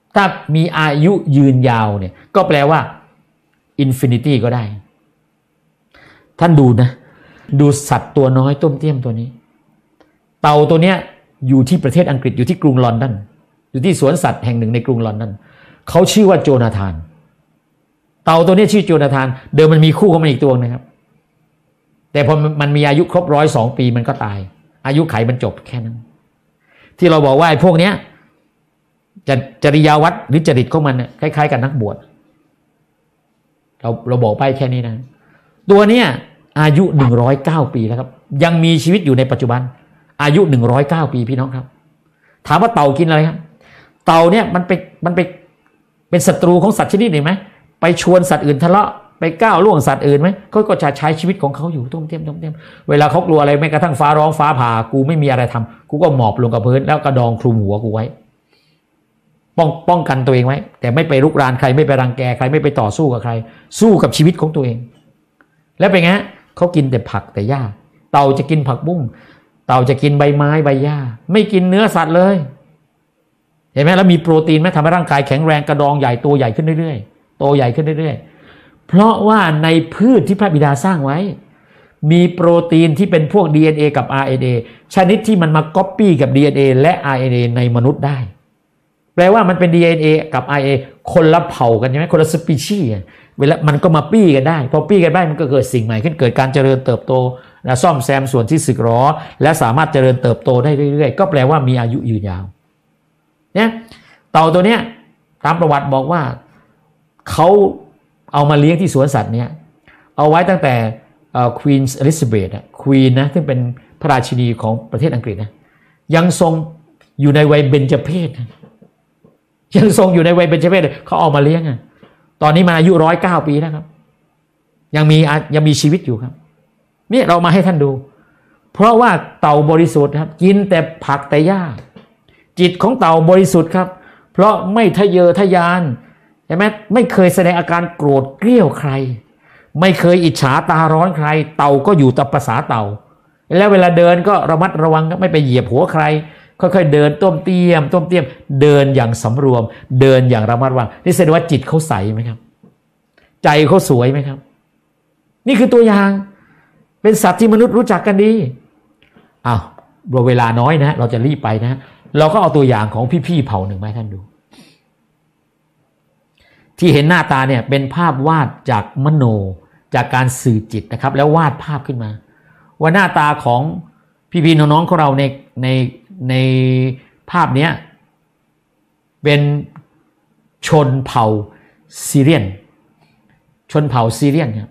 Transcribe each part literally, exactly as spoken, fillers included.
ถ้ามีอายุยืนยาวเนี่ยก็แปลว่าอินฟินิตี้ก็ได้ท่านดูนะดูสัตว์ตัวน้อยต้มเตี้ยมตัวนี้เต่าตัวเนี้ยอยู่ที่ประเทศอังกฤษอยู่ที่กรุงลอนดอนอยู่ที่สวนสัตว์แห่งหนึ่งในกรุงลอนดอนเขาชื่อว่าโจนาธานเต่าตัวนี้ชื่อโจนาธานเดิมมันมีคู่ของมันอีกตัวนะครับแต่พอมันมีอายุครบร้อยสองปีมันก็ตายอายุไขมันจบแค่นั้นที่เราบอกว่าไอ้พวกเนี้ยจะจริยาวัดหรือจริตของมันเนี่ยคล้ายๆกับนักบวชเราเราบอกไปแค่นี้นะตัวเนี้ยอายุหนึ่งร้อยเก้าปีแล้วครับยังมีชีวิตอยู่ในปัจจุบันอายุหนึ่งร้อยเก้าปีพี่น้องครับถามว่าเต่ากินอะไรครับเต่าเนี่ยมันไปมันไปเป็นศัตรูของสัตว์ชนิดหนึ่งไหมไปชวนสัตว์อื่นทะเลาะไปก้าวล่วงสัตว์อื่นไหมเขาก็จะใช้ชีวิตของเขาอยู่ต้มเตี้ยมต้มเตี้ยมเวลาเขากลัวอะไรแม้กระทั่งฟ้าร้องฟ้าผ่ากูไม่มีอะไรทำกูก็หมอบลงกับพื้นแล้วกระดองคลุมหัวกูไว้ป้องป้องกันตัวเองไว้แต่ไม่ไปรุกรานใครไม่ไปรังแกใครไม่ไปต่อสู้กับใครสู้กับชีวิตของตัวเองแล้วเป็นไงเขากินแต่ผักแต่หญ้าเต่าจะกินผักบุ้งเต่าจะกินใบไม้ใบหญ้าไม่กินเนื้อสัตว์เลยเห็นไหมแล้วมีโปรตีนไหมทำให้ร่างกายแข็งแรงกระดองใหญ่ตัวใหญ่ขึ้นเรื่อยๆโตใหญ่ขึ้นเรื่อยๆเพราะว่าในพืชที่พระบิดาสร้างไว้มีโปรตีนที่เป็นพวก ดี เอ็น เอ กับ อาร์ เอ็น เอ ชนิดที่มันมาก๊อปปี้กับ ดี เอ็น เอ และ อาร์ เอ็น เอ ในมนุษย์ได้แปลว่ามันเป็น ดี เอ็น เอ กับ อาร์ เอ็น เอ คนละเผ่ากันใช่ไหมคนละสปีชีส์เวลามันก็มาปี้กันได้พอปี้กันได้มันก็เกิดสิ่งใหม่ขึ้นเกิดการเจริญเติบโตและซ่อมแซมส่วนที่สึกหรอและสามารถเจริญเติบโตได้เรื่อยๆก็แปลว่ามีอายุยืนยาวเนี่ยเต่าตัวเนี้ยตามประวัติบอกว่าเขาเอามาเลี้ยงที่สวนสัตว์เนี่ยเอาไว้ตั้งแต่ควีนอลิซาเบธควีนนะซึ่งเป็นพระราชินีของประเทศอังกฤษนะยังทรงอยู่ในวัยเบญจเพสยังทรงอยู่ในวัยเบญจเพสเขาเอามาเลี้ยงอ่ะตอนนี้มาอายุร้อยเก้าปีแล้วครับยังมียังมีชีวิตอยู่ครับนี่เรามาให้ท่านดูเพราะว่าเต่าบริสุทธิ์ครับกินแต่ผักแต่หญ้าจิตของเต่าบริสุทธิ์ครับเพราะไม่ทะเยอทะยานใช่ไหมไม่เคยแสดงอาการโกรธเกรี้ยวใครไม่เคยอิจฉาตาร้อนใครเต่าก็อยู่ตามภาษาเต่าแล้วเวลาเดินก็ระมัดระวังไม่ไปเหยียบหัวใครค่อยๆเดินต้มเตี้ยมต้มเตี้ยมเดินอย่างสำรวมเดินอย่างระมัดระวังนี่แสดงว่าจิตเขาใสไหมครับใจเขาสวยไหมครับนี่คือตัวอย่างเป็นสัตว์ที่มนุษย์รู้จักกันดีอ้าวเวลาน้อยนะเราจะรีบไปนะเราก็เอาตัวอย่างของพี่ๆเผ่าหนึ่งมาให้ท่านดูที่เห็นหน้าตาเนี่ยเป็นภาพวาดจากมโนจากการสื่อจิตนะครับแล้ววาดภาพขึ้นมาว่าหน้าตาของพี่ๆน้องๆของเราในในในภาพนี้เป็นชนเผ่าซีเรียนชนเผ่าซีเรียนครับ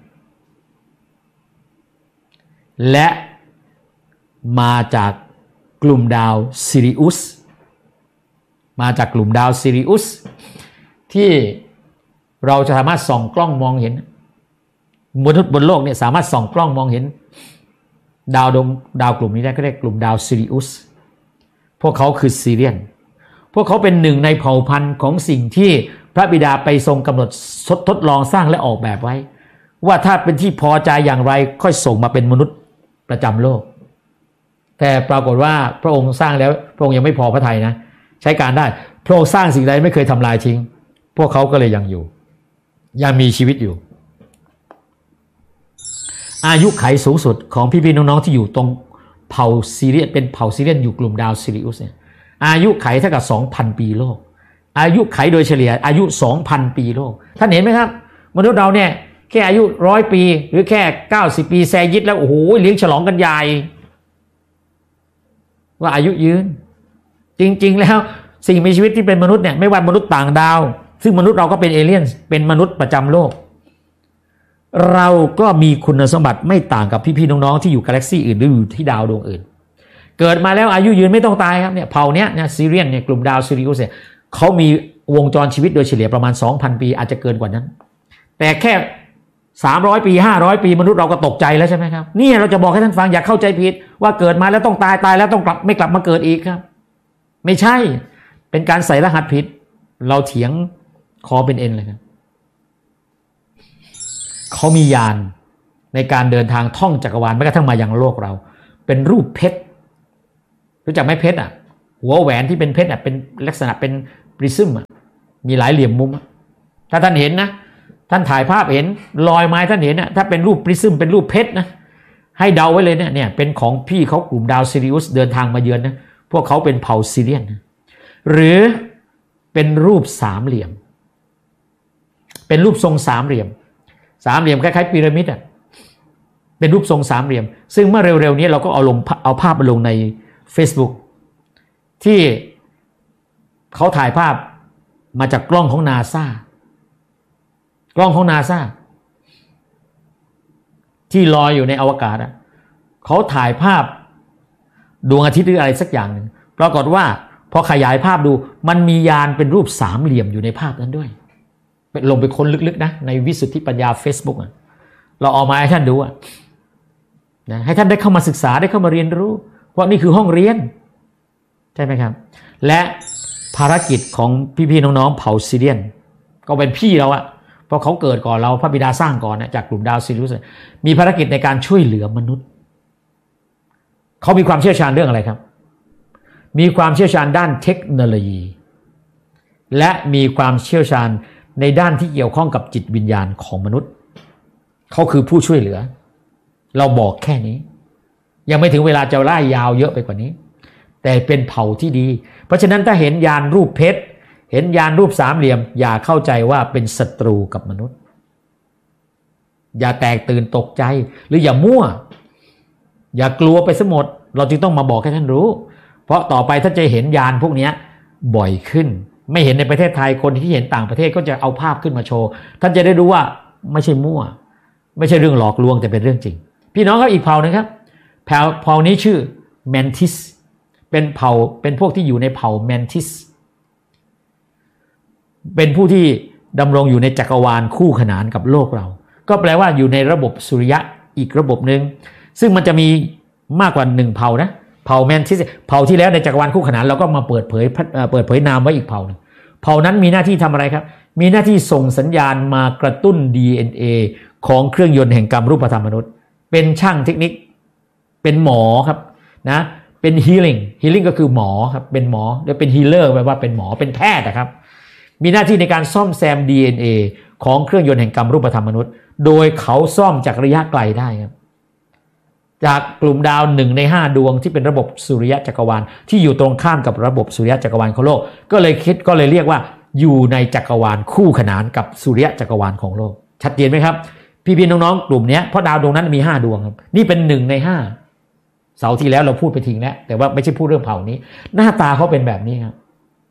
และมาจากกลุ่มดาวซิริอุสมาจากกลุ่มดาวซิริอุสที่เราจะสามารถส่องกล้องมองเห็นมนุษย์บนโลกเนี่ยสามารถส่องกล้องมองเห็นดาวดวงดาวกลุ่มนี้ได้ก็เรียกกลุ่มดาวซิริอุสพวกเขาคือซีเรียนพวกเขาเป็นหนึ่งในเผ่าพันธุ์ของสิ่งที่พระบิดาไปทรงกำหนดทดลองสร้างและออกแบบไว้ว่าถ้าเป็นที่พอใจอย่างไรค่อยส่งมาเป็นมนุษย์ประจำโลกแต่ปรากฏว่าพระองค์สร้างแล้วพระองค์ยังไม่พอพระทัยนะใช้การได้พระองค์สร้างสิ่งใดไม่เคยทำลายทิ้งพวกเขาก็เลยยังอยู่ยังมีชีวิตอยู่อายุไขสูงสุดของพี่ๆน้องๆที่อยู่ตรงเผ่าซีเรียนเป็นเผ่าซีเรียนอยู่กลุ่มดาวซิริอุสเนี่ยอายุไขเท่ากับ สองพัน ปีโลกอายุไขโดยเฉลี่ยอายุ สองพัน ปีโลกท่านเห็นไหมครับมนุษย์เราเนี่ยแค่อายุร้อยปีหรือแค่เก้าสิบปีแซยิดแล้วโอ้โหเลี้ยงฉลองกันใหญ่ว่าอายุยืนจริงๆแล้วสิ่งมีชีวิตที่เป็นมนุษย์เนี่ยไม่ว่ามนุษย์ต่างดาวซึ่งมนุษย์เราก็เป็นเอเลี่ยนเป็นมนุษย์ประจำโลกเราก็มีคุณสมบัติไม่ต่างกับพี่ๆน้องๆที่อยู่กาแล็กซี่อื่นหรืออยู่ที่ดาวดวงอื่นเกิดมาแล้วอายุยืนไม่ต้องตายครับเนี่ยเผ่าเนี้ยเนี่ยซีเรียนเนี่ยกลุ่มดาวซิริอุสเนี่ยเขามีวงจรชีวิตโดยเฉลี่ยประมาณ สองพัน ปีอาจจะเกินกว่านั้นแต่แค่สามร้อยปีห้าร้อยปีมนุษย์เราก็ตกใจแล้วใช่ไหมครับนี่เราจะบอกให้ท่านฟังอย่าเข้าใจผิดว่าเกิดมาแล้วต้องตายตายแล้วต้องกลับไม่กลับมาเกิดอีกครับไม่ใช่เป็นการใส่รหัสผิดเราเถียงคอเป็นเอ็นเลยครับเขามียานในการเดินทางท่องจักรวาลแม้กระทั่งมายังโลกเราเป็นรูปเพชรรู้จักไหมเพชรอ่ะหัวแหวนที่เป็นเพชรอ่ะเป็นลักษณะเป็นปริซึมอ่ะมีหลายเหลี่ยมมุมถ้าท่านเห็นนะท่านถ่ายภาพเห็นรอยไม้ท่านเห็นนะถ้าเป็นรูปปริซึมเป็นรูปเพชรนะให้เดาไว้เลยเนี่ยเนี่ยเป็นของพี่เขากลุ่มดาวซิริอุสเดินทางมาเยือนนะพวกเขาเป็นเผ่าซีเรียนนะหรือเป็นรูปสามเหลี่ยมเป็นรูปทรงสามเหลี่ยมสามเหลี่ยมคล้ายๆพีระมิดอ่ะเป็นรูปทรงสามเหลี่ยมซึ่งเมื่อเร็วๆนี้เราก็เอาลงเอาภาพมาลงใน Facebook ที่เขาถ่ายภาพมาจากกล้องของ NASA กล้องของ NASA ที่ลอยอยู่ในอวกาศอ่ะเขาถ่ายภาพดวงอาทิตย์หรืออะไรสักอย่างหนึ่งปรากฏว่าพอขยายภาพดูมันมียานเป็นรูปสามเหลี่ยมอยู่ในภาพนั้นด้วยลงไปค้นลึกๆนะในวิสุทธิปัญญา Facebook อ่ะเราเอามาให้ท่านดูอ่ะนะให้ท่านได้เข้ามาศึกษาได้เข้ามาเรียนรู้เพราะนี่คือห้องเรียนใช่ไหมครับและภารกิจของพี่ๆน้องๆเผ่าซิเรียนก็เป็นพี่เราอ่ะเพราะเขาเกิดก่อนเราพระบิดาสร้างก่อนนะจากกลุ่มดาวซิริอุสมีภารกิจในการช่วยเหลือมนุษย์เขามีความเชี่ยวชาญเรื่องอะไรครับมีความเชี่ยวชาญด้านเทคโนโลยีและมีความเชี่ยวชาญในด้านที่เกี่ยวข้องกับจิตวิญญาณของมนุษย์เขาคือผู้ช่วยเหลือเราบอกแค่นี้ยังไม่ถึงเวลาจะไล่ยาวเยอะไปกว่านี้แต่เป็นเผ่าที่ดีเพราะฉะนั้นถ้าเห็นยานรูปเพชรเห็นยานรูปสามเหลี่ยมอย่าเข้าใจว่าเป็นศัตรูกับมนุษย์อย่าแตกตื่นตกใจหรืออย่ามั่วอย่ากลัวไปซะหมดเราจึงต้องมาบอกให้ท่านรู้เพราะต่อไปท่านจะเห็นยานพวกนี้บ่อยขึ้นไม่เห็นในประเทศไทยคนที่เห็นต่างประเทศก็จะเอาภาพขึ้นมาโชว์ท่านจะได้รู้ว่าไม่ใช่มั่วไม่ใช่เรื่องหลอกลวงแต่เป็นเรื่องจริงพี่น้องครับอีกเผ่านึงครับเผ่าเผ่านี้ชื่อแมนทิสเป็นเผ่าเป็นพวกที่อยู่ในเผ่าแมนทิสเป็นผู้ที่ดำรงอยู่ในจักรวาลคู่ขนานกับโลกเราก็แปลว่าอยู่ในระบบสุริยะอีกระบบหนึ่งซึ่งมันจะมีมากกว่าหนึ่งเผ่านะเผ่าแมนทิสเผ่าที่แล้วในจักรวาลคู่ขนานเราก็มาเปิดเผยเปิดเผยนามไว้อีกเผ่านึงเผ่านั้นมีหน้าที่ทำอะไรครับมีหน้าที่ส่งสัญญาณมากระตุ้น ดี เอ็น เอ ของเครื่องยนต์แห่งกรรมรูปธรรมมนุษย์เป็นช่างเทคนิคเป็นหมอครับนะเป็น healing healing ก็คือหมอครับเป็นหมอหรือเป็น healer แปลว่าเป็นหมอเป็นแพทย์นะครับมีหน้าที่ในการซ่อมแซม ดี เอ็น เอ ของเครื่องยนต์แห่งกรรมรูปธรรมมนุษย์โดยเขาซ่อมจากระยะไกลได้ครับจากกลุ่มดาวหนึ่งในห้าดวงที่เป็นระบบสุริยะจักรวาลที่อยู่ตรงข้ามกับระบบสุริยะจักรวาลของโลกก็เลยคิดก็เลยเรียกว่าอยู่ในจักรวาลคู่ขนานกับสุริยะจักรวาลของโลกชัดเจนไหมครับพี่ๆน้องๆกลุ่มนี้เพราะดาวดวงนั้นมีห้าดวงครับนี่เป็นหนึ่งในห้าเสาร์ที่แล้วเราพูดไปทิ้งแล้วแต่ว่าไม่ใช่พูดเรื่องเผ่านี้หน้าตาเขาเป็นแบบนี้ครับ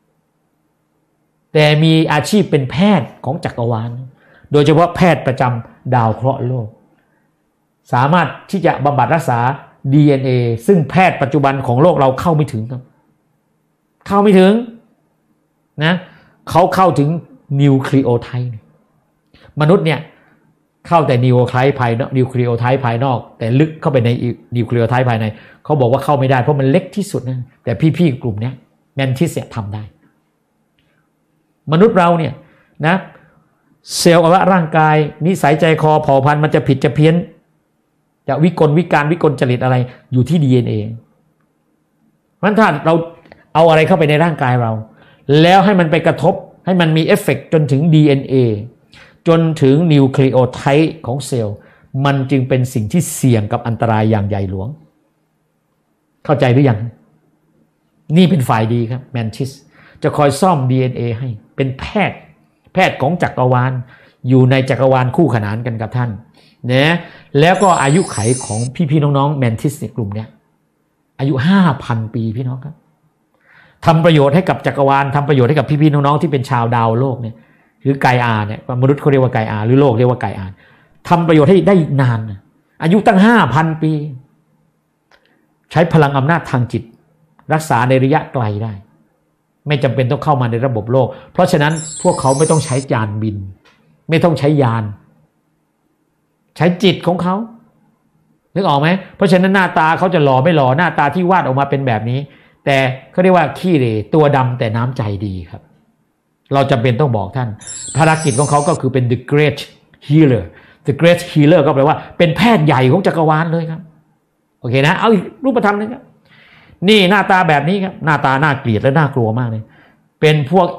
แต่มีอาชีพเป็นแพทย์ของจักรวาลโดยเฉพาะแพทย์ประจำดาวเคราะห์โลกสามารถที่จะบำบัดรักษา ดี เอ็น เอ ซึ่งแพทย์ปัจจุบันของโลกเราเข้าไม่ถึงครับเข้าไม่ถึงนะเขาเข้าถึงนิวคลีโอไทป์มนุษย์เนี่ยเข้าแต่นิวคลีโอไทป์ภายนอกนิวคลีโอไทป์ภายนอกแต่ลึกเข้าไปในนิวคลีโอไทป์ภายในเขาบอกว่าเข้าไม่ได้เพราะมันเล็กที่สุดนะแต่พี่ๆกลุ่มนี้แมนทิสเนี่ยทำได้มนุษย์เราเนี่ยนะเซลล์อวัยวะร่างกายนิสัยใจคอเผ่าพันธุ์มันจะผิดจะเพี้ยนจะวิกลวิการวิกลจริตอะไรอยู่ที่ ดี เอ็น เอ เพราะฉะนั้นถ้าเราเอาอะไรเข้าไปในร่างกายเราแล้วให้มันไปกระทบให้มันมีเอฟเฟกต์จนถึง ดี เอ็น เอ จนถึงนิวคลีโอไทป์ของเซลล์มันจึงเป็นสิ่งที่เสี่ยงกับอันตรายอย่างใหญ่หลวงเข้าใจหรือยังนี่เป็นฝ่ายดีครับแมนทิสจะคอยซ่อม ดี เอ็น เอ ให้เป็นแพทย์แพทย์ของจักรวาลอยู่ในจักรวาลคู่ขนานกันกับท่านนะแล้วก็อายุไขของพี่ๆน้องๆแมนทิสในกลุ่มเนี้ยอายุ ห้าพัน ปีพี่น้องครับทำประโยชน์ให้กับจักรวาลทำประโยชน์ให้กับพี่ๆน้องๆที่เป็นชาวดาวโลกเนี่ยหรือไกอาเนี่ยมนุษย์เขาเรียกว่าไกอาหรือโลกเรียกว่าไกอาทำประโยชน์ให้ได้นานอายุตั้ง ห้าพัน ปีใช้พลังอำนาจทางจิตรักษาในระยะไกลได้ไม่จำเป็นต้องเข้ามาในระบบโลกเพราะฉะนั้นพวกเขาไม่ต้องใช้ยานบินไม่ต้องใช้ยานใช้จิตของเขานึกออกไหมเพราะฉะนั้นหน้าตาเขาจะหล่อไม่หล่อหน้าตาที่วาดออกมาเป็นแบบนี้แต่เขาเรียกว่าขี้เหร่ตัวดำแต่น้ำใจดีครับเราจำเป็นต้องบอกท่านภารกิจของเขาก็คือเป็น the great healer the great healer ก็แปลว่าเป็นแพทย์ใหญ่ของจักรวาลเลยครับโอเคนะเอาอีกรูปธรรมนึงครับนี่หน้าตาแบบนี้ครับหน้าตาน่าเกลียดและน่ากลัวมากเลยเป็นพวก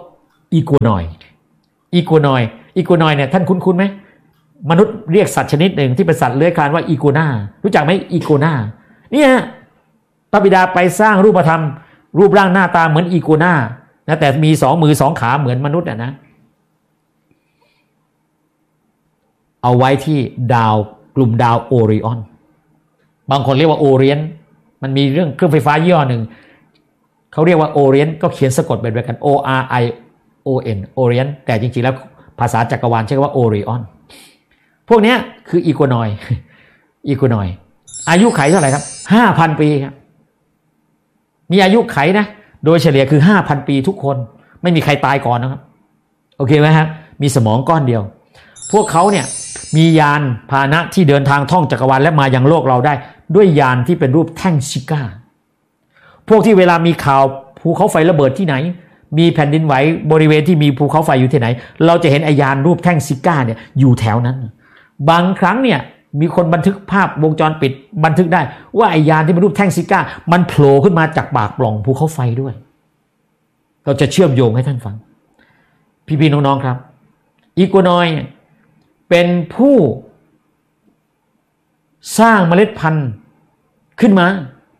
อีกัวนอยอีกัวนอยอีกัวนอยเนี่ยท่านคุ้นๆไหมมนุษย์เรียกสัตว์ชนิดหนึ่งที่เป็นสัตว์เลื้อยคลานว่าอีกัวน่ารู้จักไหมอีกัวน่าเนี่ยพระบิดาไปสร้างรูปธรรมรูปร่างหน้าตาเหมือนอีกัวน่านะแต่มีสองมือสองขาเหมือนมนุษย์อ่ะนะเอาไว้ที่ดาวกลุ่มดาวโอริออนบางคนเรียกว่าโอเรียนมันมีเรื่องเครื่องไฟฟ้ายี่ห้อหนึ่งเขาเรียกว่าโอเรียนก็เขียนสะกดแบบเดียวกัน O R I O N โอเรียนแต่จริงๆแล้วภาษาจักรวาลใช้คำว่าโอริออนพวกนี้คืออีกัวนอยอีกัวนอยอายุไขเท่าไหร่ครับ ห้าพัน ปีครับมีอายุไขนะโดยเฉลี่ยคือ ห้าพัน ปีทุกคนไม่มีใครตายก่อนนะครับโอเคไหมครับมีสมองก้อนเดียวพวกเขาเนี่ยมียานพาหนะที่เดินทางท่องจักรวาลและมายังโลกเราได้ด้วยยานที่เป็นรูปแท่งชิก้าพวกที่เวลามีข่าวภูเขาไฟระเบิดที่ไหนมีแผ่นดินไหวบริเวณที่มีภูเขาไฟอยู่ที่ไหนเราจะเห็นไอยานรูปแท่งชิก้าเนี่ยอยู่แถวนั้นบางครั้งเนี่ยมีคนบันทึกภาพวงจรปิดบันทึกได้ว่าไอยานที่เป็นรูปแท่งชิก้ามันโผล่ขึ้นมาจากปากปล่องภูเขาไฟด้วยเราจะเชื่อมโยงให้ท่านฟังพี่ๆน้องๆครับอีกัวนอยเป็นผู้สร้างเมล็ดพันธุ์ขึ้นมา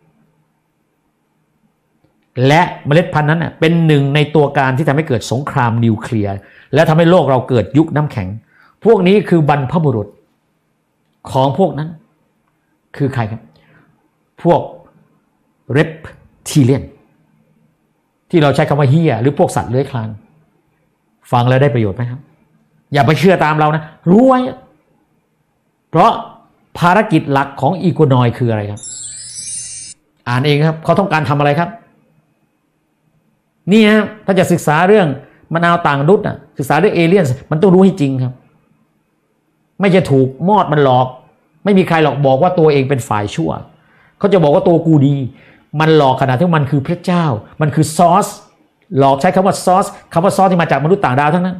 และเมล็ดพันธุ์นั้นเป็นหนึ่งในตัวการที่ทำให้เกิดสงครามนิวเคลียร์และทำให้โลกเราเกิดยุคน้ำแข็งพวกนี้คือบรรพบุรุษของพวกนั้นคือใครครับพวกเรปทิเลียนที่เราใช้คำว่าเฮียหรือพวกสัตว์เลื้อยคลานฟังแล้วได้ประโยชน์ไหมครับอย่าไปเชื่อตามเรานะรู้ไว้เพราะภารกิจหลักของอีกัวนอยคืออะไรครับอ่านเองครับเขาต้องการทำอะไรครับนี่ฮะถ้าจะศึกษาเรื่องมะนาวต่างดุษน่ะศึกษาเรื่องเอเลี่ยนมันต้องรู้ให้จริงครับไม่จะถูกมอดมันหลอกไม่มีใครหลอกบอกว่าตัวเองเป็นฝ่ายชั่วเขาจะบอกว่าตัวกูดีมันหลอกขนาดที่มันคือพระเจ้ามันคือซอสหลอกใช้คำว่าซอสคำว่าซอสที่มาจากมนุษย์ต่างดาวทั้งนั้น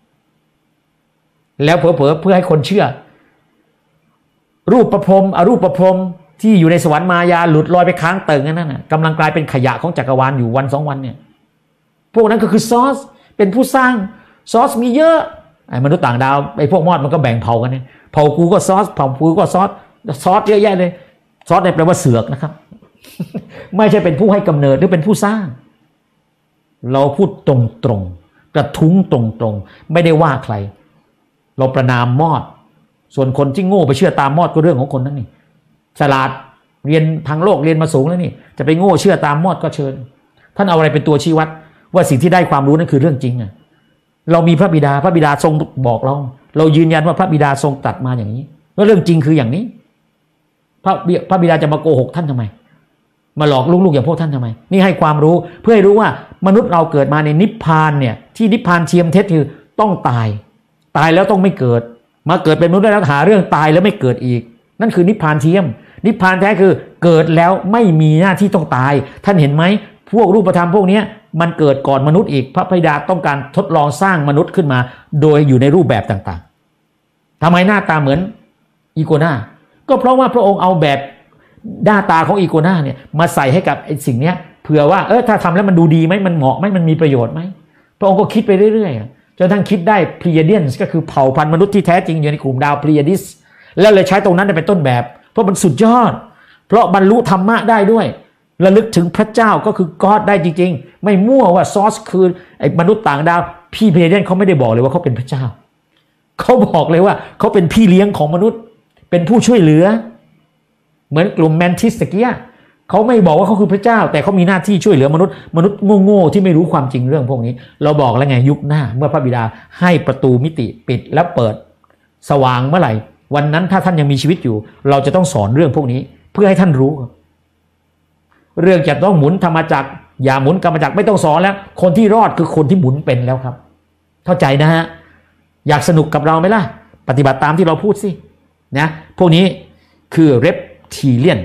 แล้วเผลอๆเพื่อให้คนเชื่อรูปประพรมอรูปประพรมที่อยู่ในสวรรค์มายาหลุดลอยไปค้างเติ่งนั่นน่ะกำลังกลายเป็นขยะของจักรวาลอยู่วันสองวันเนี่ยพวกนั้นก็คือซอสเป็นผู้สร้างซอสมีเยอะไอ้มนุษย์ต่างดาวไอ้พวกมอดมันก็แบ่งเผ่ากันเนี่ยเผ่ากูก็ซอสเผ่ากูก็ซอสซอสเยอะแยะเลยซอสเนี่ยแปลว่าเสือกนะครับ ไม่ใช่เป็นผู้ให้กำเนิดหรือเป็นผู้สร้างเราพูดตรงๆกระทุ้งตรงๆไม่ได้ว่าใครเราประนามมอดส่วนคนที่โง่ไปเชื่อตามมอดก็เรื่องของคนนั้นนี่ฉลาดเรียนทางโลกเรียนมาสูงแล้วนี่จะไปโง่เชื่อตามมอดก็เชิญท่านเอาอะไรเป็นตัวชี้วัดว่าสิ่งที่ได้ความรู้นั่นคือเรื่องจริงอ่ะเรามีพระบิดาพระบิดาทรงบอกเราเรายืนยันว่าพระบิดาทรงตรัสมาอย่างนี้ว่าเรื่องจริงคืออย่างนี้พระพระบิดาจะมาโกหกท่านทำไมมาหลอกลูกๆอย่างพวกท่านทำไมนี่ให้ความรู้เพื่อให้รู้ว่ามนุษย์เราเกิดมาในนิพพานเนี่ยที่นิพพานเทียมเท็จคือต้องตายตายแล้วต้องไม่เกิดมาเกิดเป็นมนุษย์แล้วหาเรื่องตายแล้วไม่เกิดอีกนั่นคือนิพพานเทียมนิพพานแท้คือเกิดแล้วไม่มีหน้าที่ต้องตายท่านเห็นไหมพวกรูปธรรมพวกนี้มันเกิดก่อนมนุษย์อีกพระบิดาต้องการทดลองสร้างมนุษย์ขึ้นมาโดยอยู่ในรูปแบบต่างๆทำไมหน้าตาเหมือนอีกัวน่าก็เพราะว่าพระองค์เอาแบบหน้าตาของอีกัวน่าเนี่ยมาใส่ให้กับไอ้สิ่งนี้เผื่อว่าเออถ้าทำแล้วมันดูดีไหมมันเหมาะไหมมันมีประโยชน์ไหมพระองค์ก็คิดไปเรื่อยๆจนทั้งคิดได้พลีเดียนก็คือเผ่าพันธุ์มนุษย์ที่แท้จริงอยู่ในกลุ่มดาวพลีดิสแล้วเลยใช้ตรงนั้นเป็นต้นแบบเพราะมันสุดยอดเพราะบรรลุธรรมะได้ด้วยระลึกถึงพระเจ้าก็คือก็อดได้จริงๆไม่มั่วว่าซอสคือไอ้มนุษย์ต่างดาวพี่เพเดียนเขาไม่ได้บอกเลยว่าเขาเป็นพระเจ้าเขาบอกเลยว่าเขาเป็นพี่เลี้ยงของมนุษย์เป็นผู้ช่วยเหลือเหมือนกลุ่มแมนทิสตะกี้เขาไม่บอกว่าเขาคือพระเจ้าแต่เขามีหน้าที่ช่วยเหลือมนุษย์มนุษย์โง่ๆที่ไม่รู้ความจริงเรื่องพวกนี้เราบอกแล้วไงยุคหน้าเมื่อพระบิดาให้ประตูมิติปิดและเปิดสว่างเมื่อไหร่วันนั้นถ้าท่านยังมีชีวิตอยู่เราจะต้องสอนเรื่องพวกนี้เพื่อให้ท่านรู้เรื่องจะต้องหมุนธรรมจักรอย่าหมุนกรรมจักรไม่ต้องสอนแล้วคนที่รอดคือคนที่หมุนเป็นแล้วครับเข้าใจนะฮะอยากสนุกกับเราไหมล่ะปฏิบัติตามที่เราพูดสินะพวกนี้คือ reptilian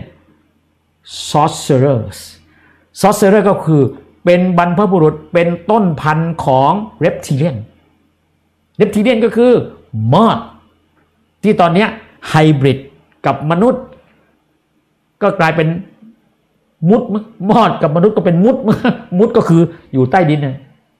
sorcerers sorcerer ก็คือเป็นบรรพบุรุษเป็นต้นพันธุ์ของ reptilian reptilian ก็คือมอดที่ตอนนี้ไฮบริดกับมนุษย์ก็กลายเป็นมุดมอดกับมนุษย์ก็เป็นมุดมุดก็คืออยู่ใต้ดินนะ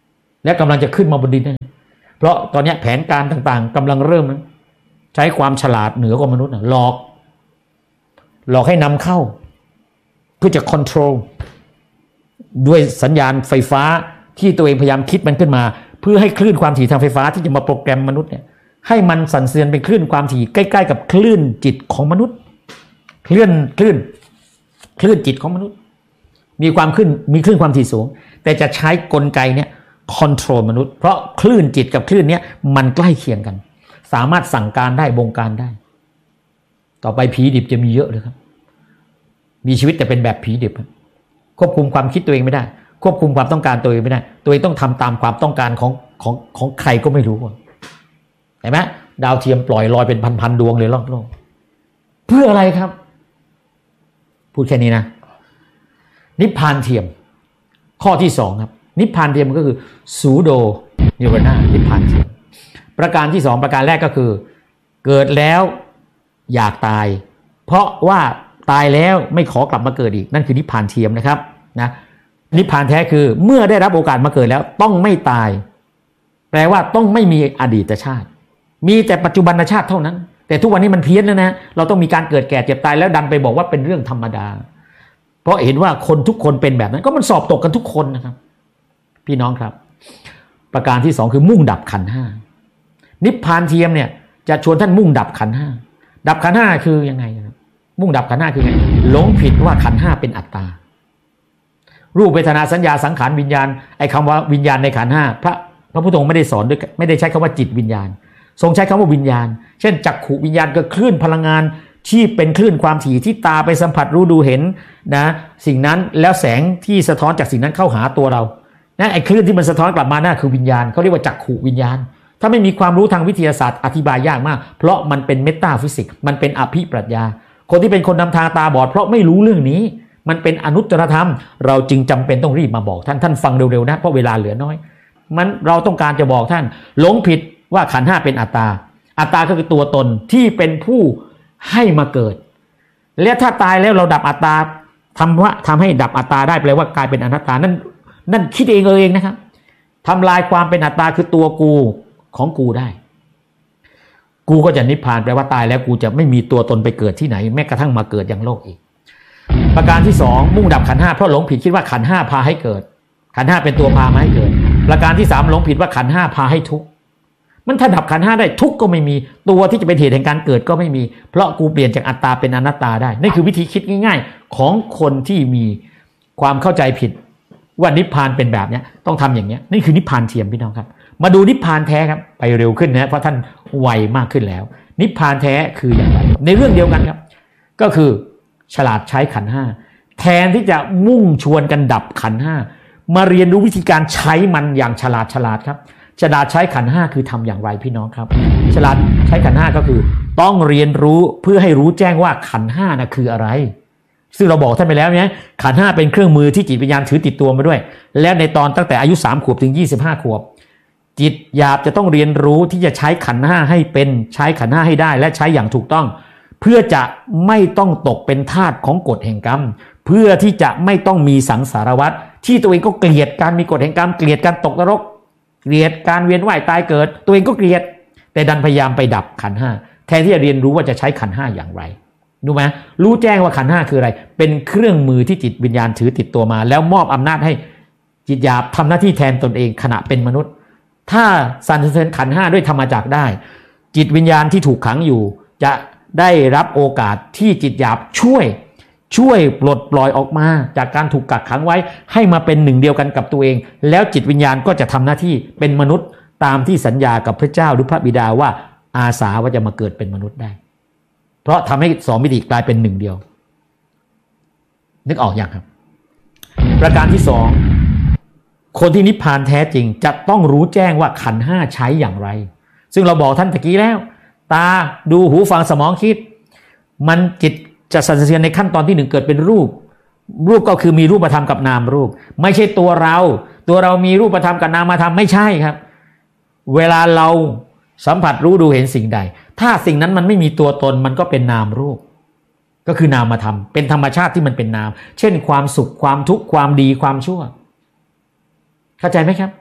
และกำลังจะขึ้นมาบนดินเพราะตอนนี้แผนการต่างๆกำลังเริ่มใช้ความฉลาดเหนือกว่ามนุษย์หลอกหลอกให้นำเข้าเพื่อจะควบคุมด้วยสัญญาณไฟฟ้าที่ตัวเองพยายามคิดมันขึ้นมาเพื่อให้คลื่นความถี่ทางไฟฟ้าที่จะมาโปรแกรมมนุษย์เนี่ยให้มันสั่นเสือนเป็นคลื่นความถี่ใกล้ๆกับคลื่นจิตของมนุษย์คลื่นคลื่นคลื่นจิตของมนุษย์มีความขึ้นมีคลื่นความถี่สูงแต่จะใช้กลไกเนี่ยควบคุมมนุษย์เพราะคลื่นจิตกับคลื่นเนี้ยมันใกล้เคียงกันสามารถสั่งการได้บงการได้ต่อไปผีดิบจะมีเยอะเลยครับมีชีวิตแต่เป็นแบบผีดิบควบคุมความคิดตัวเองไม่ได้ควบคุมความต้องการตัวเองไม่ได้ตัวเองต้องทำตามความต้องการของของของใครก็ไม่รู้เห็นไหมดาวเทียมปล่อยลอยเป็นพันๆดวงเลยรอบโลกเพื่ออะไรครับพูดแค่นี้นะนิพพานเทียมข้อที่สองครับนิพพานเทียมก็คือสูโดนิวรณานิพพานเทียมประการที่สองประการแรกก็คือเกิดแล้วอยากตายเพราะว่าตายแล้วไม่ขอกลับมาเกิดอีกนั่นคือนิพพานเทียมนะครับนะนิพพานแท้คือเมื่อได้รับโอกาสมาเกิดแล้วต้องไม่ตายแปลว่าต้องไม่มีอดีตชาติมีแต่ปัจจุบันชาติเท่านั้นแต่ทุกวันนี้มันเพี้ยนแล้วนะเราต้องมีการเกิดแก่เจ็บตายแล้วดันไปบอกว่าเป็นเรื่องธรรมดาเพราะเห็นว่าคนทุกคนเป็นแบบนั้นก็มันสอบตกกันทุกคนนะครับพี่น้องครับประการที่สองคือมุ่งดับขันธ์ห้านิพพานเทียมเนี่ยจะชวนท่านมุ่งดับขันธ์ห้าดับขันธ์ห้าคือยังไงครับมุ่งดับขันธ์ห้าคือไงหลงผิดว่าขันธ์ห้าเป็นอัตตารูปเวทนาสัญญาสังขารวิญญาณไอ้คำว่าวิญญาณในขันธ์ห้าพระพระพุทธองค์ไม่ได้สอนด้วยไม่ได้ใช้คำว่าจิตวิญญาณทรงใช้คำว่าวิญญาณเช่นจักขุวิญญาณก็คลื่นพลังงานที่เป็นคลื่นความถี่ที่ตาไปสัมผัสรู้ดูเห็นนะสิ่งนั้นแล้วแสงที่สะท้อนจากสิ่งนั้นเข้าหาตัวเรานะไอ้คลื่นที่มันสะท้อนกลับมานั่นคือวิญญาณเขาเรียกว่าจักขุวิญญาณถ้าไม่มีความรู้ทางวิทยาศาสตร์อธิบายยากมากเพราะมันเป็นเมตาฟิสิกส์มันเป็นอภิปรัชญาคนที่เป็นคนนำทางตาบอดเพราะไม่รู้เรื่องนี้มันเป็นอนุตตรธรรมเราจึงจำเป็นต้องรีบมาบอกท่านท่านฟังเร็วๆนะเพราะเวลาเหลือน้อยมันเราต้องการจะบอกท่านหลงผิดว่าขันธ์ห้าเป็นอัตตาอัตตาก็คือตัวตนที่เป็นผู้ให้มาเกิดและถ้าตายแล้วเราดับอัตตาทำว่าทำให้ดับอัตตาได้แปลว่ากลายเป็นอนัตตานั่นนั่นคิดเองเองนะครับทำลายความเป็นอัตตาคือตัวกูของกูได้กูก็จะนิพพานแปลว่าตายแล้วกูจะไม่มีตัวตนไปเกิดที่ไหนแม้กระทั่งมาเกิดอย่างโลกอีกประการที่สองมุ่งดับขันธ์ห้าเพราะหลงผิดคิดว่าขันธ์ห้าพาให้เกิดขันธ์ห้าเป็นตัวพามาให้เกิดประการที่สามหลงผิดว่าขันธ์ห้าพาให้ทุกข์มันถ้าดับขันธ์ห้าได้ทุกข์ก็ไม่มีตัวที่จะเป็นเหตุแห่งการเกิดก็ไม่มีเพราะกูเปลี่ยนจากอัตตาเป็นอนัตตาได้นี่คือวิธีคิดง่ายๆของคนที่มีความเข้าใจผิดว่านิพพานเป็นแบบนี้ต้องทำอย่างนี้นี่คือนิพพานเทียมพี่น้องครับมาดูนิพพานแท้ครับไปเร็วขึ้นนะเพราะท่านไวมากขึ้นแล้วนิพพานแท้คืออย่างไรในเรื่องเดียวกันครับก็คือฉลาดใช้ขันธ์ห้าแทนที่จะมุ่งชวนกันดับขันธ์ห้ามาเรียนรู้วิธีการใช้มันอย่างฉลาดฉลาดครับฉลาดใช้ขันธ์ห้าคือทำอย่างไรพี่น้องครับฉลาดใช้ขันธ์ห้าก็คือต้องเรียนรู้เพื่อให้รู้แจ้งว่าขันธ์ห้านะคืออะไรซึ่งเราบอกท่านไปแล้วเนี่ยขันธ์ห้าเป็นเครื่องมือที่จิตวิญญาณถือติดตัวมาด้วยและในตอนตั้งแต่อายุสามขวบถึงยี่สิบห้าขวบจิตหยาบจะต้องเรียนรู้ที่จะใช้ขันธ์ห้าให้เป็นใช้ขันธ์ห้าให้ได้และใช้อย่างถูกต้องเพื่อจะไม่ต้องตกเป็นทาสของกฎแห่งกรรมเพื่อที่จะไม่ต้องมีสังสารวัฏที่ตัวเองก็เกลียดการมีกฎแห่งกรรมเกลียดการตกนรกเกลียดการเวียนว่ายตายเกิดตัวเองก็เกลียดแต่ดันพยายามไปดับขันธ์ห้าแทนที่จะเรียนรู้ว่าจะใช้ขันธ์ห้าอย่างไรรู้ไหมรู้แจ้งว่าขันธ์ห้าคืออะไรเป็นเครื่องมือที่จิตวิญญาณถือติดตัวมาแล้วมอบอำนาจให้จิตหยาบทำหน้าที่แทนตนเองขณะเป็นมนุษย์ถ้าสรรเสริญขันธ์ห้าด้วยธรรมจักรได้จิตวิญญาณที่ถูกขังอยู่จะได้รับโอกาสที่จิตหยาบช่วยช่วยปลดปล่อยออกมาจากการถูกกักขังไว้ให้มาเป็นหนึ่งเดียวกันกับตัวเองแล้วจิตวิญญาณก็จะทำหน้าที่เป็นมนุษย์ตามที่สัญญากับพระเจ้าหรือพระบิดาว่าอาสาว่าจะมาเกิดเป็นมนุษย์ได้เพราะทำให้สองมิติกลายเป็นหนึ่งเดียวนึกออกอย่างครับประการที่สองคนที่นิพพานแท้จริงจะต้องรู้แจ้งว่าขันธ์ห้าใช้อย่างไรซึ่งเราบอกท่านตะกี้แล้วตาดูหูฟังสมองคิดมันจิตจะสั่นสะเทือนในขั้นตอนที่หนึ่งเกิดเป็นรูปรูปก็คือมีรูปธรรมกับนามรูปไม่ใช่ตัวเราตัวเรามีรูปธรรมกับนามธรรมไม่ใช่ครับเวลาเราสัมผัสรู้ดูเห็นสิ่งใดถ้าสิ่งนั้นมันไม่มีตัวตนมันก็เป็นนามรูปก็คือนามธรรมเป็นธรรมชาติที่มันเป็นนามเช่นความสุขความทุกข์ความดีความชั่วเข้าใจไหมครับ